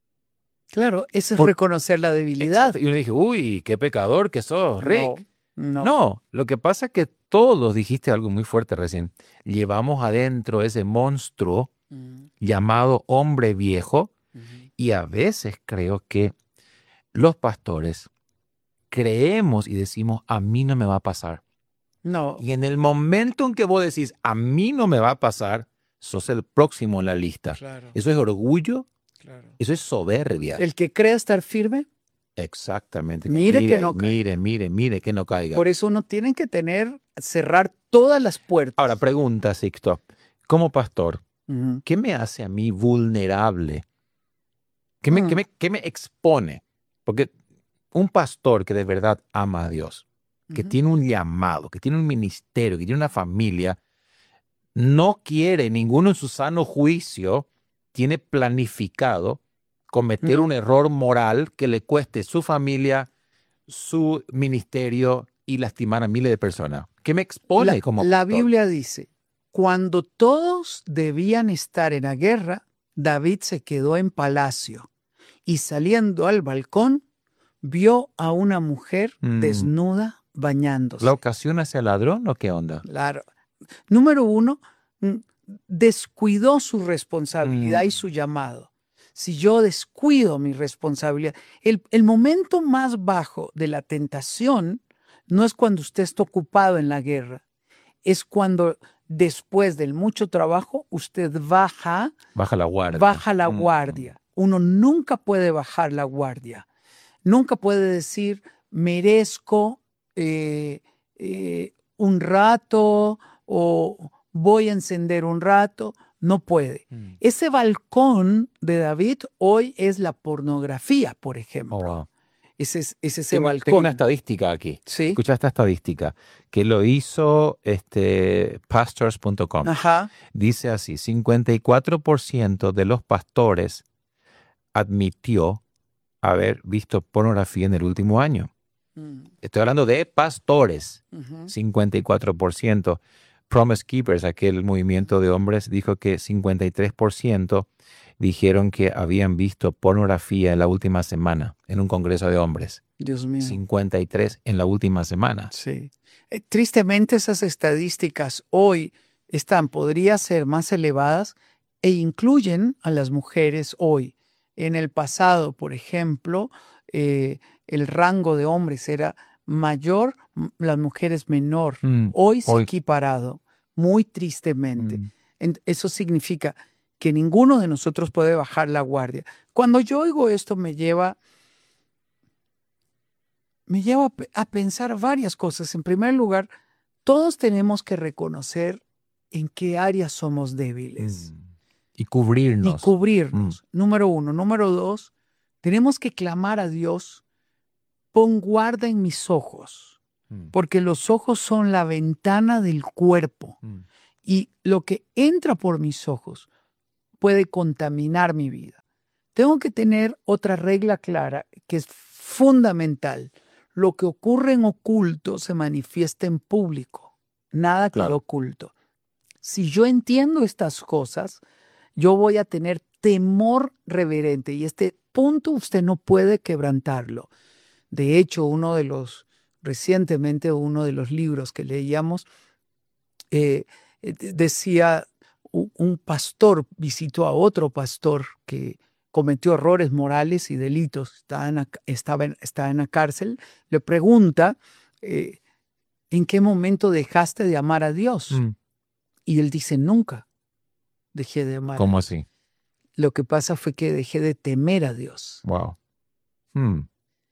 Claro, eso es Por- reconocer la debilidad. Exacto. Y yo le dije, uy, qué pecador que sos, Rick. No. No, lo que pasa es que todos, dijiste algo muy fuerte recién, llevamos adentro ese monstruo Mm, llamado hombre viejo ujú. y a veces creo que los pastores creemos y decimos, a mí no me va a pasar. No. Y en el momento en que vos decís, a mí no me va a pasar, sos el próximo en la lista. Claro. Eso es orgullo, Claro. eso es soberbia. El que crea estar firme, Exactamente. Mire que no caiga. Mire, mire, mire que no caiga. por eso uno tiene que tener, cerrar todas las puertas. Ahora, pregunta, Sixto, como pastor, Ujú. ¿qué me hace a mí vulnerable? ¿Qué me, Mm. qué me, qué me expone? Porque un pastor que de verdad ama a Dios, que Ujú. tiene un llamado, que tiene un ministerio, que tiene una familia, no quiere, ninguno en su sano juicio tiene planificado cometer No. un error moral que le cueste su familia, su ministerio y lastimar a miles de personas. ¿Qué me expone La, como la pastor? Biblia dice, cuando todos debían estar en la guerra, David se quedó en palacio y saliendo al balcón vio a una mujer Mm. desnuda bañándose. ¿La ocasión hacia el ladrón o qué onda? Claro. Número uno, mm, descuidó su responsabilidad Mm. y su llamado. Si yo descuido mi responsabilidad, el, el momento más bajo de la tentación no es cuando usted está ocupado en la guerra, es cuando después del mucho trabajo usted baja, Baja la guardia. baja la Mm. guardia. Uno nunca puede bajar la guardia. Nunca puede decir, merezco eh, eh, un rato o voy a encender un rato. No puede. Mm. Ese balcón de David hoy es la pornografía, por ejemplo. Oh, wow. Ese es, es ese Tengo, balcón. tengo una estadística aquí. Sí. Escucha esta estadística que lo hizo este, pastors punto com. Ajá. Dice así, cincuenta y cuatro por ciento de los pastores admitió haber visto pornografía en el último año. Mm, Estoy hablando de pastores, ujú. cincuenta y cuatro por ciento. Promise Keepers, aquel movimiento de hombres, dijo que cincuenta y tres por ciento dijeron que habían visto pornografía en la última semana en un congreso de hombres. Dios mío. cincuenta y tres en la última semana. Sí. Eh, tristemente esas estadísticas hoy están, podría ser más elevadas e incluyen a las mujeres hoy. En el pasado, por ejemplo, eh, el rango de hombres era mayor, m- las mujeres menor. Mm, Hoy se ha hoy- equiparado. muy tristemente. Mm. En- Eso significa que ninguno de nosotros puede bajar la guardia. Cuando yo oigo esto me lleva, me lleva a, pe- a pensar varias cosas. En primer lugar, todos tenemos que reconocer en qué áreas somos débiles Mm. Y y cubrirnos. cubrirnos. Número uno. Número dos, tenemos que clamar a Dios, pon guarda en mis ojos, Mm. porque los ojos son la ventana del cuerpo Mm. y lo que entra por mis ojos puede contaminar mi vida. Tengo que tener otra regla clara que es fundamental. Lo que ocurre en oculto se manifiesta en público. Nada quedó Claro. oculto. Si yo entiendo estas cosas, yo voy a tener temor reverente y este punto usted no puede quebrantarlo. De hecho, uno de los, recientemente uno de los libros que leíamos, eh, eh, de- decía, u- un pastor visitó a otro pastor que cometió errores morales y delitos, estaba en la, ca- estaba en, estaba en la cárcel, le pregunta, eh, ¿en qué momento dejaste de amar a Dios? Mm. Y él dice, nunca dejé de amar a ¿Cómo Dios. así? Lo que pasa fue que dejé de temer a Dios. Wow. Mm.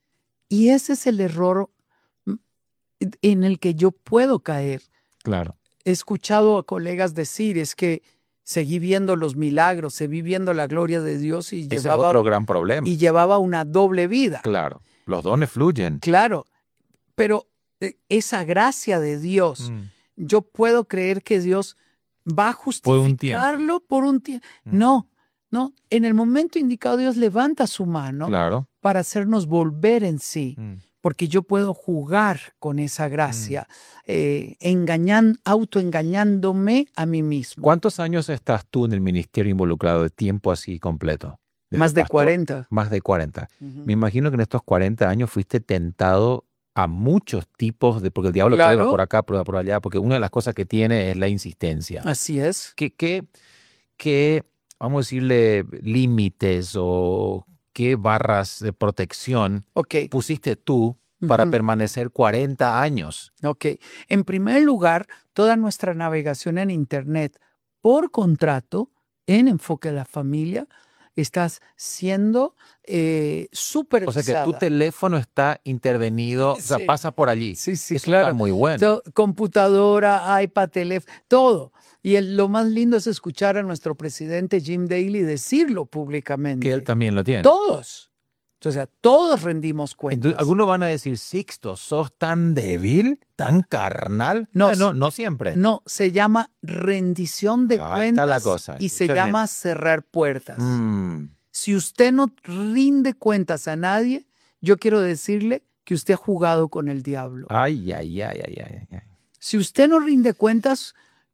Y ese es el error mm, en el que yo puedo caer. Claro. He escuchado a colegas decir, es que seguí viendo los milagros, seguí viendo la gloria de Dios y Ese es llevaba, otro gran problema. y llevaba una doble vida. Claro. Los dones fluyen. Claro, pero eh, esa gracia de Dios, Mm. yo puedo creer que Dios va a Por un tiempo. justificarlo por un tiempo. Mm. No, no. En el momento indicado Dios levanta su mano Claro. para hacernos volver en sí. Mm. Porque yo puedo jugar con esa gracia, eh, engañan, autoengañándome a mí mismo. ¿Cuántos años estás tú en el ministerio involucrado de tiempo así completo? Desde Más de pastor. cuarenta. Más de cuarenta. Ujú. Me imagino que en estos cuarenta años fuiste tentado a muchos tipos de... Porque el diablo te Claro. lleva por acá, por, por allá, porque una de las cosas que tiene es la insistencia. Así es. ¿Qué, qué, qué, vamos a decirle, límites o qué barras de protección Ok. pusiste tú para Ujú. permanecer cuarenta años? Ok. En primer lugar, toda nuestra navegación en Internet por contrato en Enfoque a la Familia estás siendo eh, O sea supervisada. que tu teléfono está intervenido, o sea, Sí. pasa por allí. Sí, sí, Eso claro. está muy bueno. To- computadora, iPad, teléfono, todo. Y el- lo más lindo es escuchar a nuestro presidente Jim Daly decirlo públicamente. Que él también lo tiene. Todos. O sea, todos rendimos cuentas. Entonces, algunos van a decir, Sixto, ¿sos tan débil, tan carnal? No, Eh, no, no siempre. No, se llama rendición de Ahí está cuentas la cosa. y se Eso es bien. llama cerrar puertas. Mm, Si usted no rinde cuentas a nadie, yo quiero decirle que usted ha jugado con el diablo. Ay, ay, ay, ay, ay, ay. Si usted no rinde cuentas,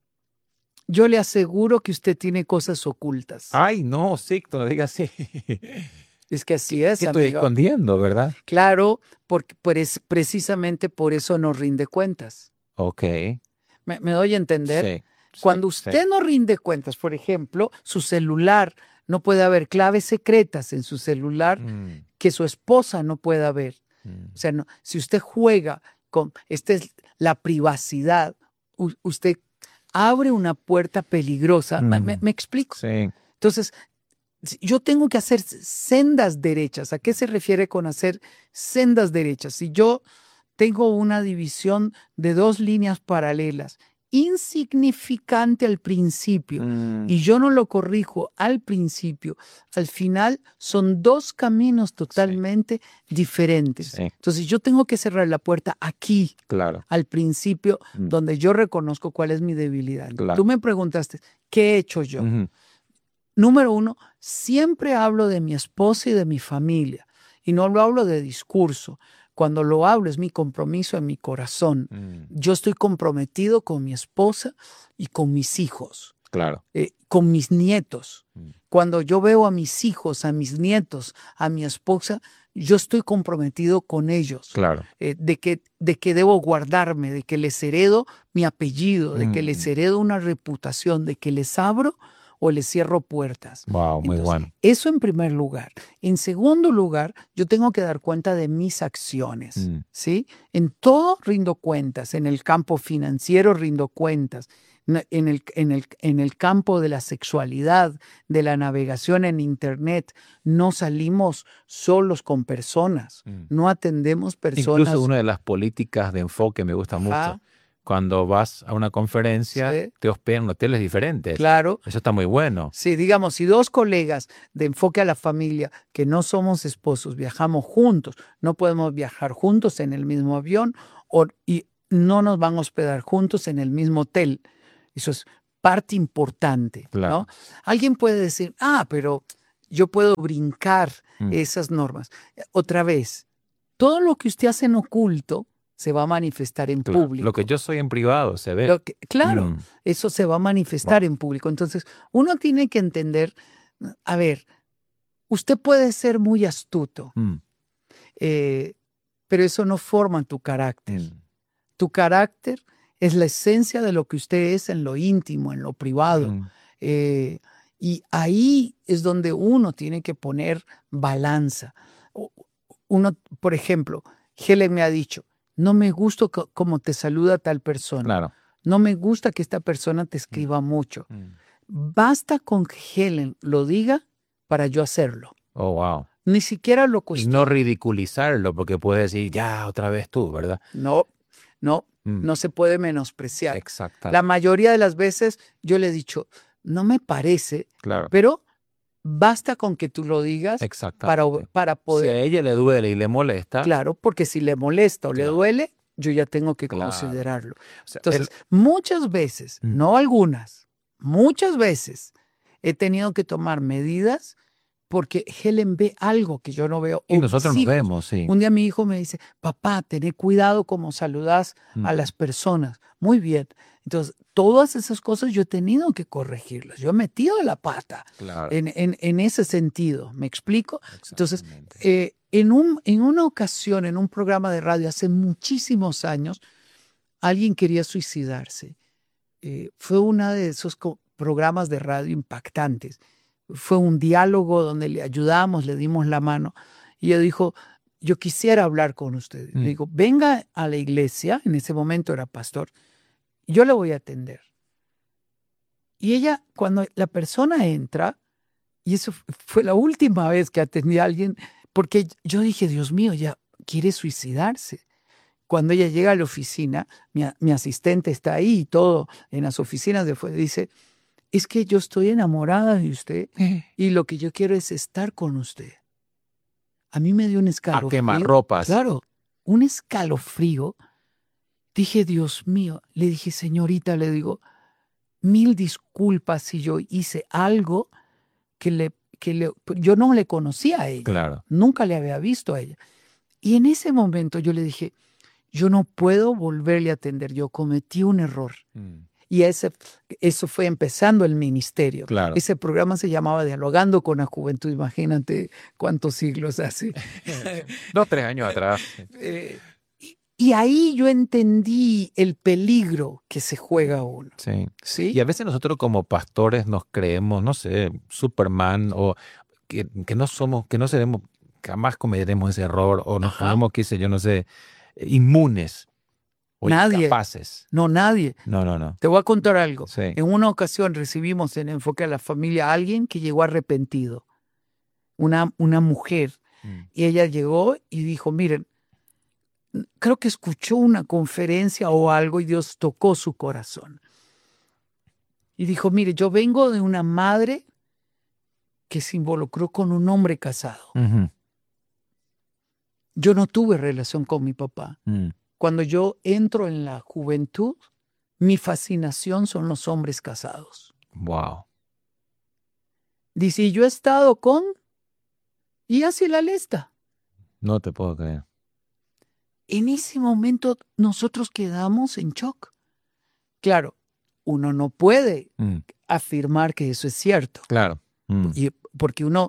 yo le aseguro que usted tiene cosas ocultas. Ay, no, Sixto, no digas así. Es que así es, ¿Qué estoy amigo. escondiendo, verdad? Claro, porque pues, precisamente por eso no rinde cuentas. Ok. ¿Me, me doy a entender? Sí. sí, Cuando sí. usted no rinde cuentas, por ejemplo, su celular, no puede haber claves secretas en su celular Mm, que su esposa no pueda ver. mm. O sea, no, si usted juega con, esta es la privacidad, u- usted abre una puerta peligrosa. ¿Me, me- Mm. me explico? Sí. Entonces, si- yo tengo que hacer sendas derechas. ¿A qué se refiere con hacer sendas derechas? Si yo tengo una división de dos líneas paralelas, insignificante al principio, Mm, y yo no lo corrijo al principio, al final son dos caminos totalmente diferentes. Sí. Entonces yo tengo que cerrar la puerta aquí, claro. al principio, Mm. donde yo reconozco cuál es mi debilidad. Claro. Tú me preguntaste, ¿qué he hecho yo? Ujú. Número uno, siempre hablo de mi esposa y de mi familia, y no lo hablo de discurso. Cuando lo hablo es mi compromiso en mi corazón. Mm, Yo estoy comprometido con mi esposa y con mis hijos, claro. eh, con mis nietos. Mm. Cuando yo veo a mis hijos, a mis nietos, a mi esposa, yo estoy comprometido con ellos. Claro. eh, de, que, de que debo guardarme, de que les heredo mi apellido, de que Mm. les heredo una reputación, de que les abro o les cierro puertas. Wow, muy Entonces, bueno. Eso en primer lugar. En segundo lugar, yo tengo que dar cuenta de mis acciones, Mm. ¿sí? En todo rindo cuentas, en el campo financiero rindo cuentas, En el, en, el, en el campo de la sexualidad, de la navegación en Internet, no salimos solos con personas, Mm. no atendemos personas. Incluso una de las políticas de enfoque me gusta mucho. Ajá. Cuando vas a una conferencia, Sí. te hospedan en hoteles diferentes. Claro. Eso está muy bueno. Sí, digamos, si dos colegas de enfoque a la familia que no somos esposos viajamos juntos, no podemos viajar juntos en el mismo avión o, y no nos van a hospedar juntos en el mismo hotel. Eso es parte importante, Claro. ¿no? Alguien puede decir, ah, pero yo puedo brincar Mm. esas normas. Otra vez, todo lo que usted hace en oculto se va a manifestar en Claro. público. Lo que yo soy en privado se ve. Lo que- claro, Mm. eso se va a manifestar en público. Entonces, uno tiene que entender, a ver, usted puede ser muy astuto, Mm. eh, pero eso no forma tu carácter. Mm. Tu carácter es la esencia de lo que usted es en lo íntimo, en lo privado. Mm. Eh, y ahí es donde uno tiene que poner balanza. O- Uno, por ejemplo, Helen me ha dicho, no me gusta co- cómo te saluda tal persona. Claro. No me gusta que esta persona te escriba mucho. Mm. Basta con que Helen lo diga para yo hacerlo. Oh, wow. Ni siquiera lo Y cuestiono. no ridiculizarlo, porque puede decir, ya, otra vez tú, ¿verdad? No, no, Mm. no se puede menospreciar. Exacto. La mayoría de las veces yo le he dicho, no me parece, Claro. pero basta con que tú lo digas Exacto. para, para Si a poder. ella le duele y le molesta, Claro, porque si le molesta o le Claro. duele, yo ya tengo que Claro. considerarlo. o sea, Entonces, el- muchas veces, Mm. no algunas, muchas veces he tenido que tomar medidas porque Helen ve algo que yo no veo. y O nosotros mis nos hijos. vemos, sí. Un día mi hijo me dice, papá, tené cuidado como saludas Mm. a las personas. Muy bien. Entonces, todas esas cosas yo he tenido que corregirlas. Yo he metido la pata Claro. en, en- en ese sentido. ¿Me explico? Entonces, Exactamente. eh, en, un, en una ocasión, en un programa de radio hace muchísimos años, alguien quería suicidarse. Eh, fue uno de esos co- programas de radio impactantes. Fue un diálogo donde le ayudamos, le dimos la mano. Y ella dijo, yo quisiera hablar con ustedes. Mm. Le digo, venga a la iglesia, en ese momento era pastor, yo le voy a atender. Y ella, cuando la persona entra, y eso f- fue la última vez que atendí a alguien, porque yo dije, Dios mío, ya quiere suicidarse. Cuando ella llega a la oficina, mi, a- mi asistente está ahí y todo, en las oficinas de fuera, dice, es que yo estoy enamorada de usted y lo que yo quiero es estar con usted. A mí me dio un A escalofrío. quemarropas. Claro, un escalofrío. Dije, Dios mío, le dije, señorita, le digo, mil disculpas si yo hice algo que le, que le, yo no le conocía a ella. Claro. Nunca le había visto a ella. Y en ese momento yo le dije, yo no puedo volverle a atender, yo cometí un error. Mm. Y ese, eso fue empezando el ministerio. Claro. Ese programa se llamaba Dialogando con la Juventud. Imagínate cuántos siglos hace. Dos, tres años atrás. Eh, y, y ahí yo entendí el peligro que se juega uno. Sí. ¿Sí? Y a veces nosotros como pastores nos creemos, no sé, Superman, o que, que no somos, que no seremos, jamás cometeremos ese error, o nos Ajá. ponemos, qué sé yo, no sé, inmunes o Nadie. incapaces. No, nadie. No, no, no. Te voy a contar algo. Sí. En una ocasión recibimos en Enfoque a la Familia a alguien que llegó arrepentido. Una, una mujer. Mm. Y ella llegó y dijo, miren, creo que escuchó una conferencia o algo y Dios tocó su corazón. Y dijo, mire, yo vengo de una madre que se involucró con un hombre casado. Ujú. Yo no tuve relación con mi papá. Mm. Cuando yo entro en la juventud, mi fascinación son los hombres casados. Wow. Dice, y yo he estado con... Y así la lista. No te puedo creer. En ese momento nosotros quedamos en shock. Claro, uno no puede Mm. afirmar que eso es cierto, Claro. Mm. y porque uno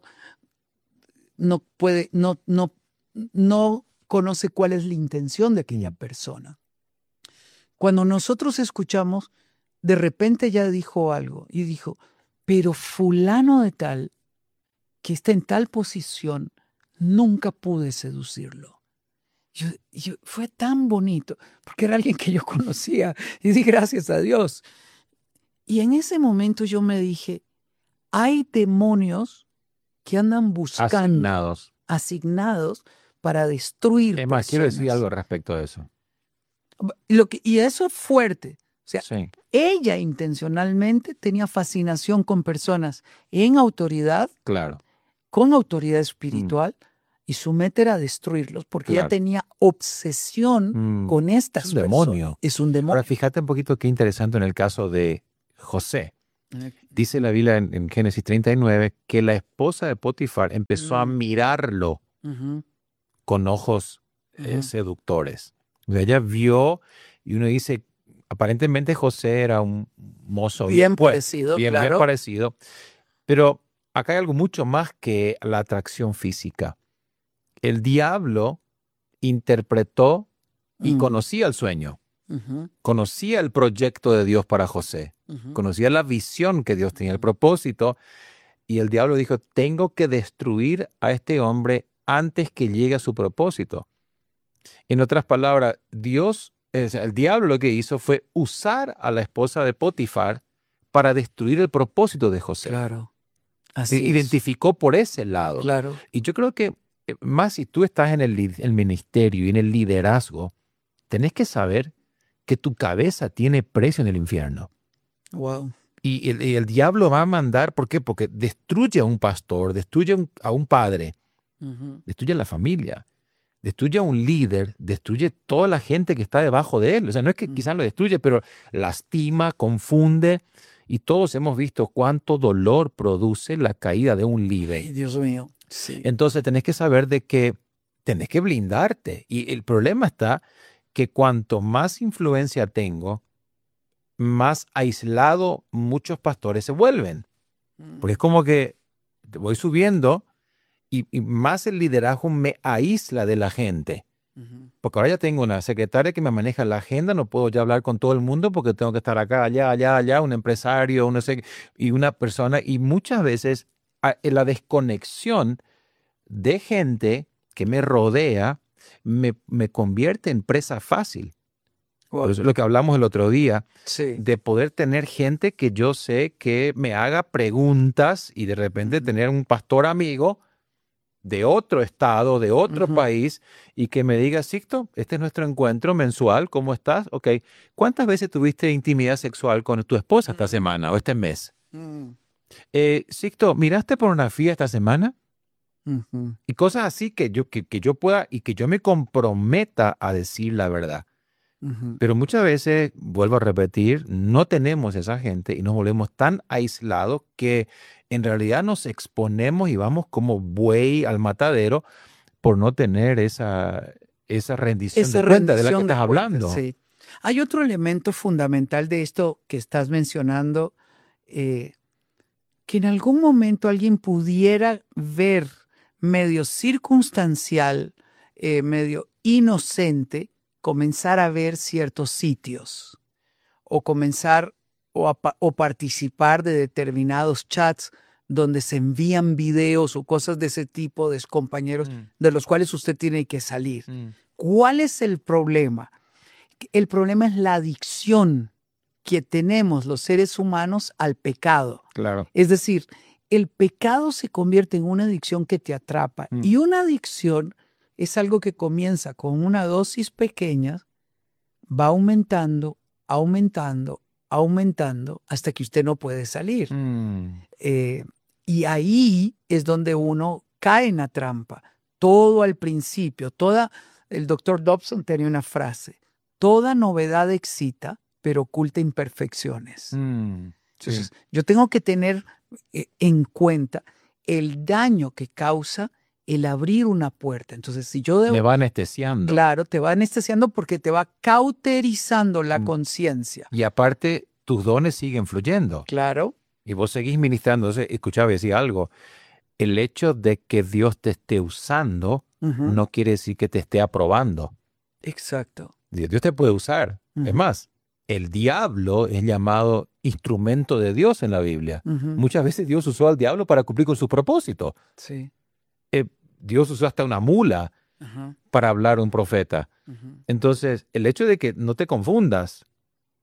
no puede, no, no, no conoce cuál es la intención de aquella persona. Cuando nosotros escuchamos, de repente ella dijo algo y dijo, pero fulano de tal, que está en tal posición, nunca pude seducirlo. Yo, yo- fue tan bonito, porque era alguien que yo conocía, y di gracias a Dios. Y en ese momento yo me dije, hay demonios que andan buscando, Asignados. asignados para destruir Es más, quiero decir personas. algo respecto a eso. Lo que, y eso es fuerte. O sea, Sí, ella intencionalmente tenía fascinación con personas en autoridad, claro. con autoridad espiritual, y su meta era destruirlos, porque ella Claro. tenía obsesión Mm, con estas es un personas. demonio. Es un demonio. Ahora, fíjate un poquito qué interesante en el caso de José. Dice la Biblia en, en Génesis treinta y nueve que la esposa de Potifar empezó a Mm. mirarlo Ujú, con ojos eh, Ujú. seductores. O sea, ella vio y uno dice, aparentemente José era un mozo Bien pues, parecido, bien, bien claro. parecido, pero acá hay algo mucho más que la atracción física. El diablo interpretó y Mm. conocía el sueño, Ujú, conocía el proyecto de Dios para José, ujú. conocía la visión que Dios tenía, el propósito, y el diablo dijo, tengo que destruir a este hombre antes que llegue a su propósito. En otras palabras, Dios, o sea, el diablo lo que hizo fue usar a la esposa de Potifar para destruir el propósito de José. Claro. Se Así es. identificó por ese lado. Claro. Y yo creo que eh, más si tú estás en el, li- el ministerio y en el liderazgo, tenés que saber que tu cabeza tiene precio en el infierno. Wow. Y el, y el diablo va a mandar, ¿por qué? Porque destruye a un pastor, destruye a un, a un padre, Ujú. destruye a la familia, destruye a un líder, destruye toda la gente que está debajo de él. O sea, no es que Mm. quizás lo destruye, pero lastima, confunde. Y todos hemos visto cuánto dolor produce la caída de un Ay, líder. Dios mío. Sí. Entonces tenés que saber de que tenés que blindarte. Y el problema está que cuanto más influencia tengo, más aislado muchos pastores se vuelven. Mm. Porque es como que voy subiendo y, y más el liderazgo me aísla de la gente. Ujú. Porque ahora ya tengo una secretaria que me maneja la agenda, no puedo ya hablar con todo el mundo porque tengo que estar acá, allá, allá, allá, un empresario, no sé, y una persona. Y muchas veces a- la desconexión de gente que me rodea me, me convierte en presa fácil. Wow. Por eso es lo que hablamos el otro día, Sí. de poder tener gente que yo sé que me haga preguntas y de repente Ujú. tener un pastor amigo de otro estado, de otro Ujú. país, y que me diga, Sixto, este es nuestro encuentro mensual, ¿cómo estás? Ok, ¿cuántas veces tuviste intimidad sexual con tu esposa esta semana o este mes? Mm. Eh, Sixto, ¿miraste pornografía esta semana? Ujú. Y cosas así que yo, que, que yo pueda y que yo me comprometa a decir la verdad. Ujú. Pero muchas veces, vuelvo a repetir, no tenemos esa gente y nos volvemos tan aislados que en realidad nos exponemos y vamos como buey al matadero por no tener esa, esa rendición Esa de cuenta de la que rendición de estás cuentas, hablando. sí. Hay otro elemento fundamental de esto que estás mencionando, eh, que en algún momento alguien pudiera ver medio circunstancial, eh, medio inocente, comenzar a ver ciertos sitios o comenzar o, a pa- o participar de determinados chats donde se envían videos o cosas de ese tipo de compañeros Mm, de los cuales usted tiene que salir. mm, ¿Cuál es el problema? El problema es la adicción que tenemos los seres humanos al pecado. claro. Es decir, el pecado se convierte en una adicción que te atrapa. Mm. Y una adicción es algo que comienza con una dosis pequeña, va aumentando, aumentando, aumentando, hasta que usted no puede salir. Mm, Eh, y ahí es donde uno cae en la trampa. Todo al principio, toda, el doctor Dobson tenía una frase, toda novedad excita, pero oculta imperfecciones. mm, sí. Entonces, yo tengo que tener eh, en cuenta el daño que causa el abrir una puerta. Entonces, si yo Me debo, va anestesiando. claro, te va anestesiando porque te va cauterizando la Mm. conciencia. Y aparte, tus dones siguen fluyendo. Claro. Y vos seguís ministrando. Entonces, escuchaba decir algo. El hecho de que Dios te esté usando Ujú. no quiere decir que te esté aprobando. Exacto. Dios Dios te puede usar. Es Ujú. más, el diablo es llamado instrumento de Dios en la Biblia. Ujú. Muchas veces Dios usó al diablo para cumplir con su propósito. Sí. Eh, Dios usó hasta una mula Ajá. para hablar a un profeta. Ujú. Entonces, el hecho de que no te confundas,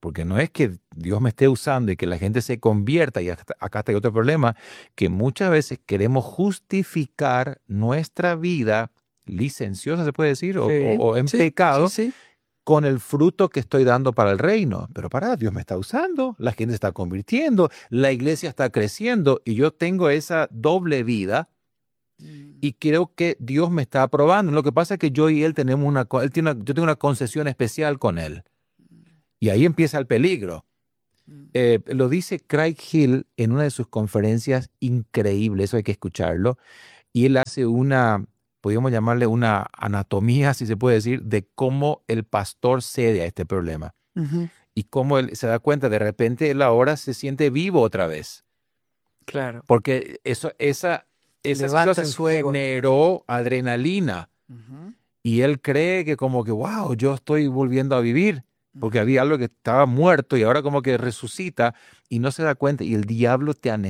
porque no es que Dios me esté usando y que la gente se convierta, y hasta- acá está otro problema, que muchas veces queremos justificar nuestra vida licenciosa, se puede decir, o, Sí, o- o en sí, pecado, sí, sí. con el fruto que estoy dando para el reino. Pero para, Dios me está usando, la gente se está convirtiendo, la iglesia está creciendo y yo tengo esa doble vida y creo que Dios me está aprobando. Lo que pasa es que yo y él tenemos una, co- él tiene una- yo tengo una concesión especial con él. Y ahí empieza el peligro. Eh, lo dice Craig Hill en una de sus conferencias increíbles, eso hay que escucharlo. Y él hace una, podríamos llamarle una anatomía, si se puede decir, de cómo el pastor cede a este problema. Ujú. Y cómo él se da cuenta, de repente él ahora se siente vivo otra vez. Claro. Porque eso, esa, esa Levanta situación su ego. generó adrenalina. Ujú. Y él cree que como que, wow, yo estoy volviendo a vivir. Porque había algo que estaba muerto y ahora como que resucita y no se da cuenta. Y el diablo te anestesia.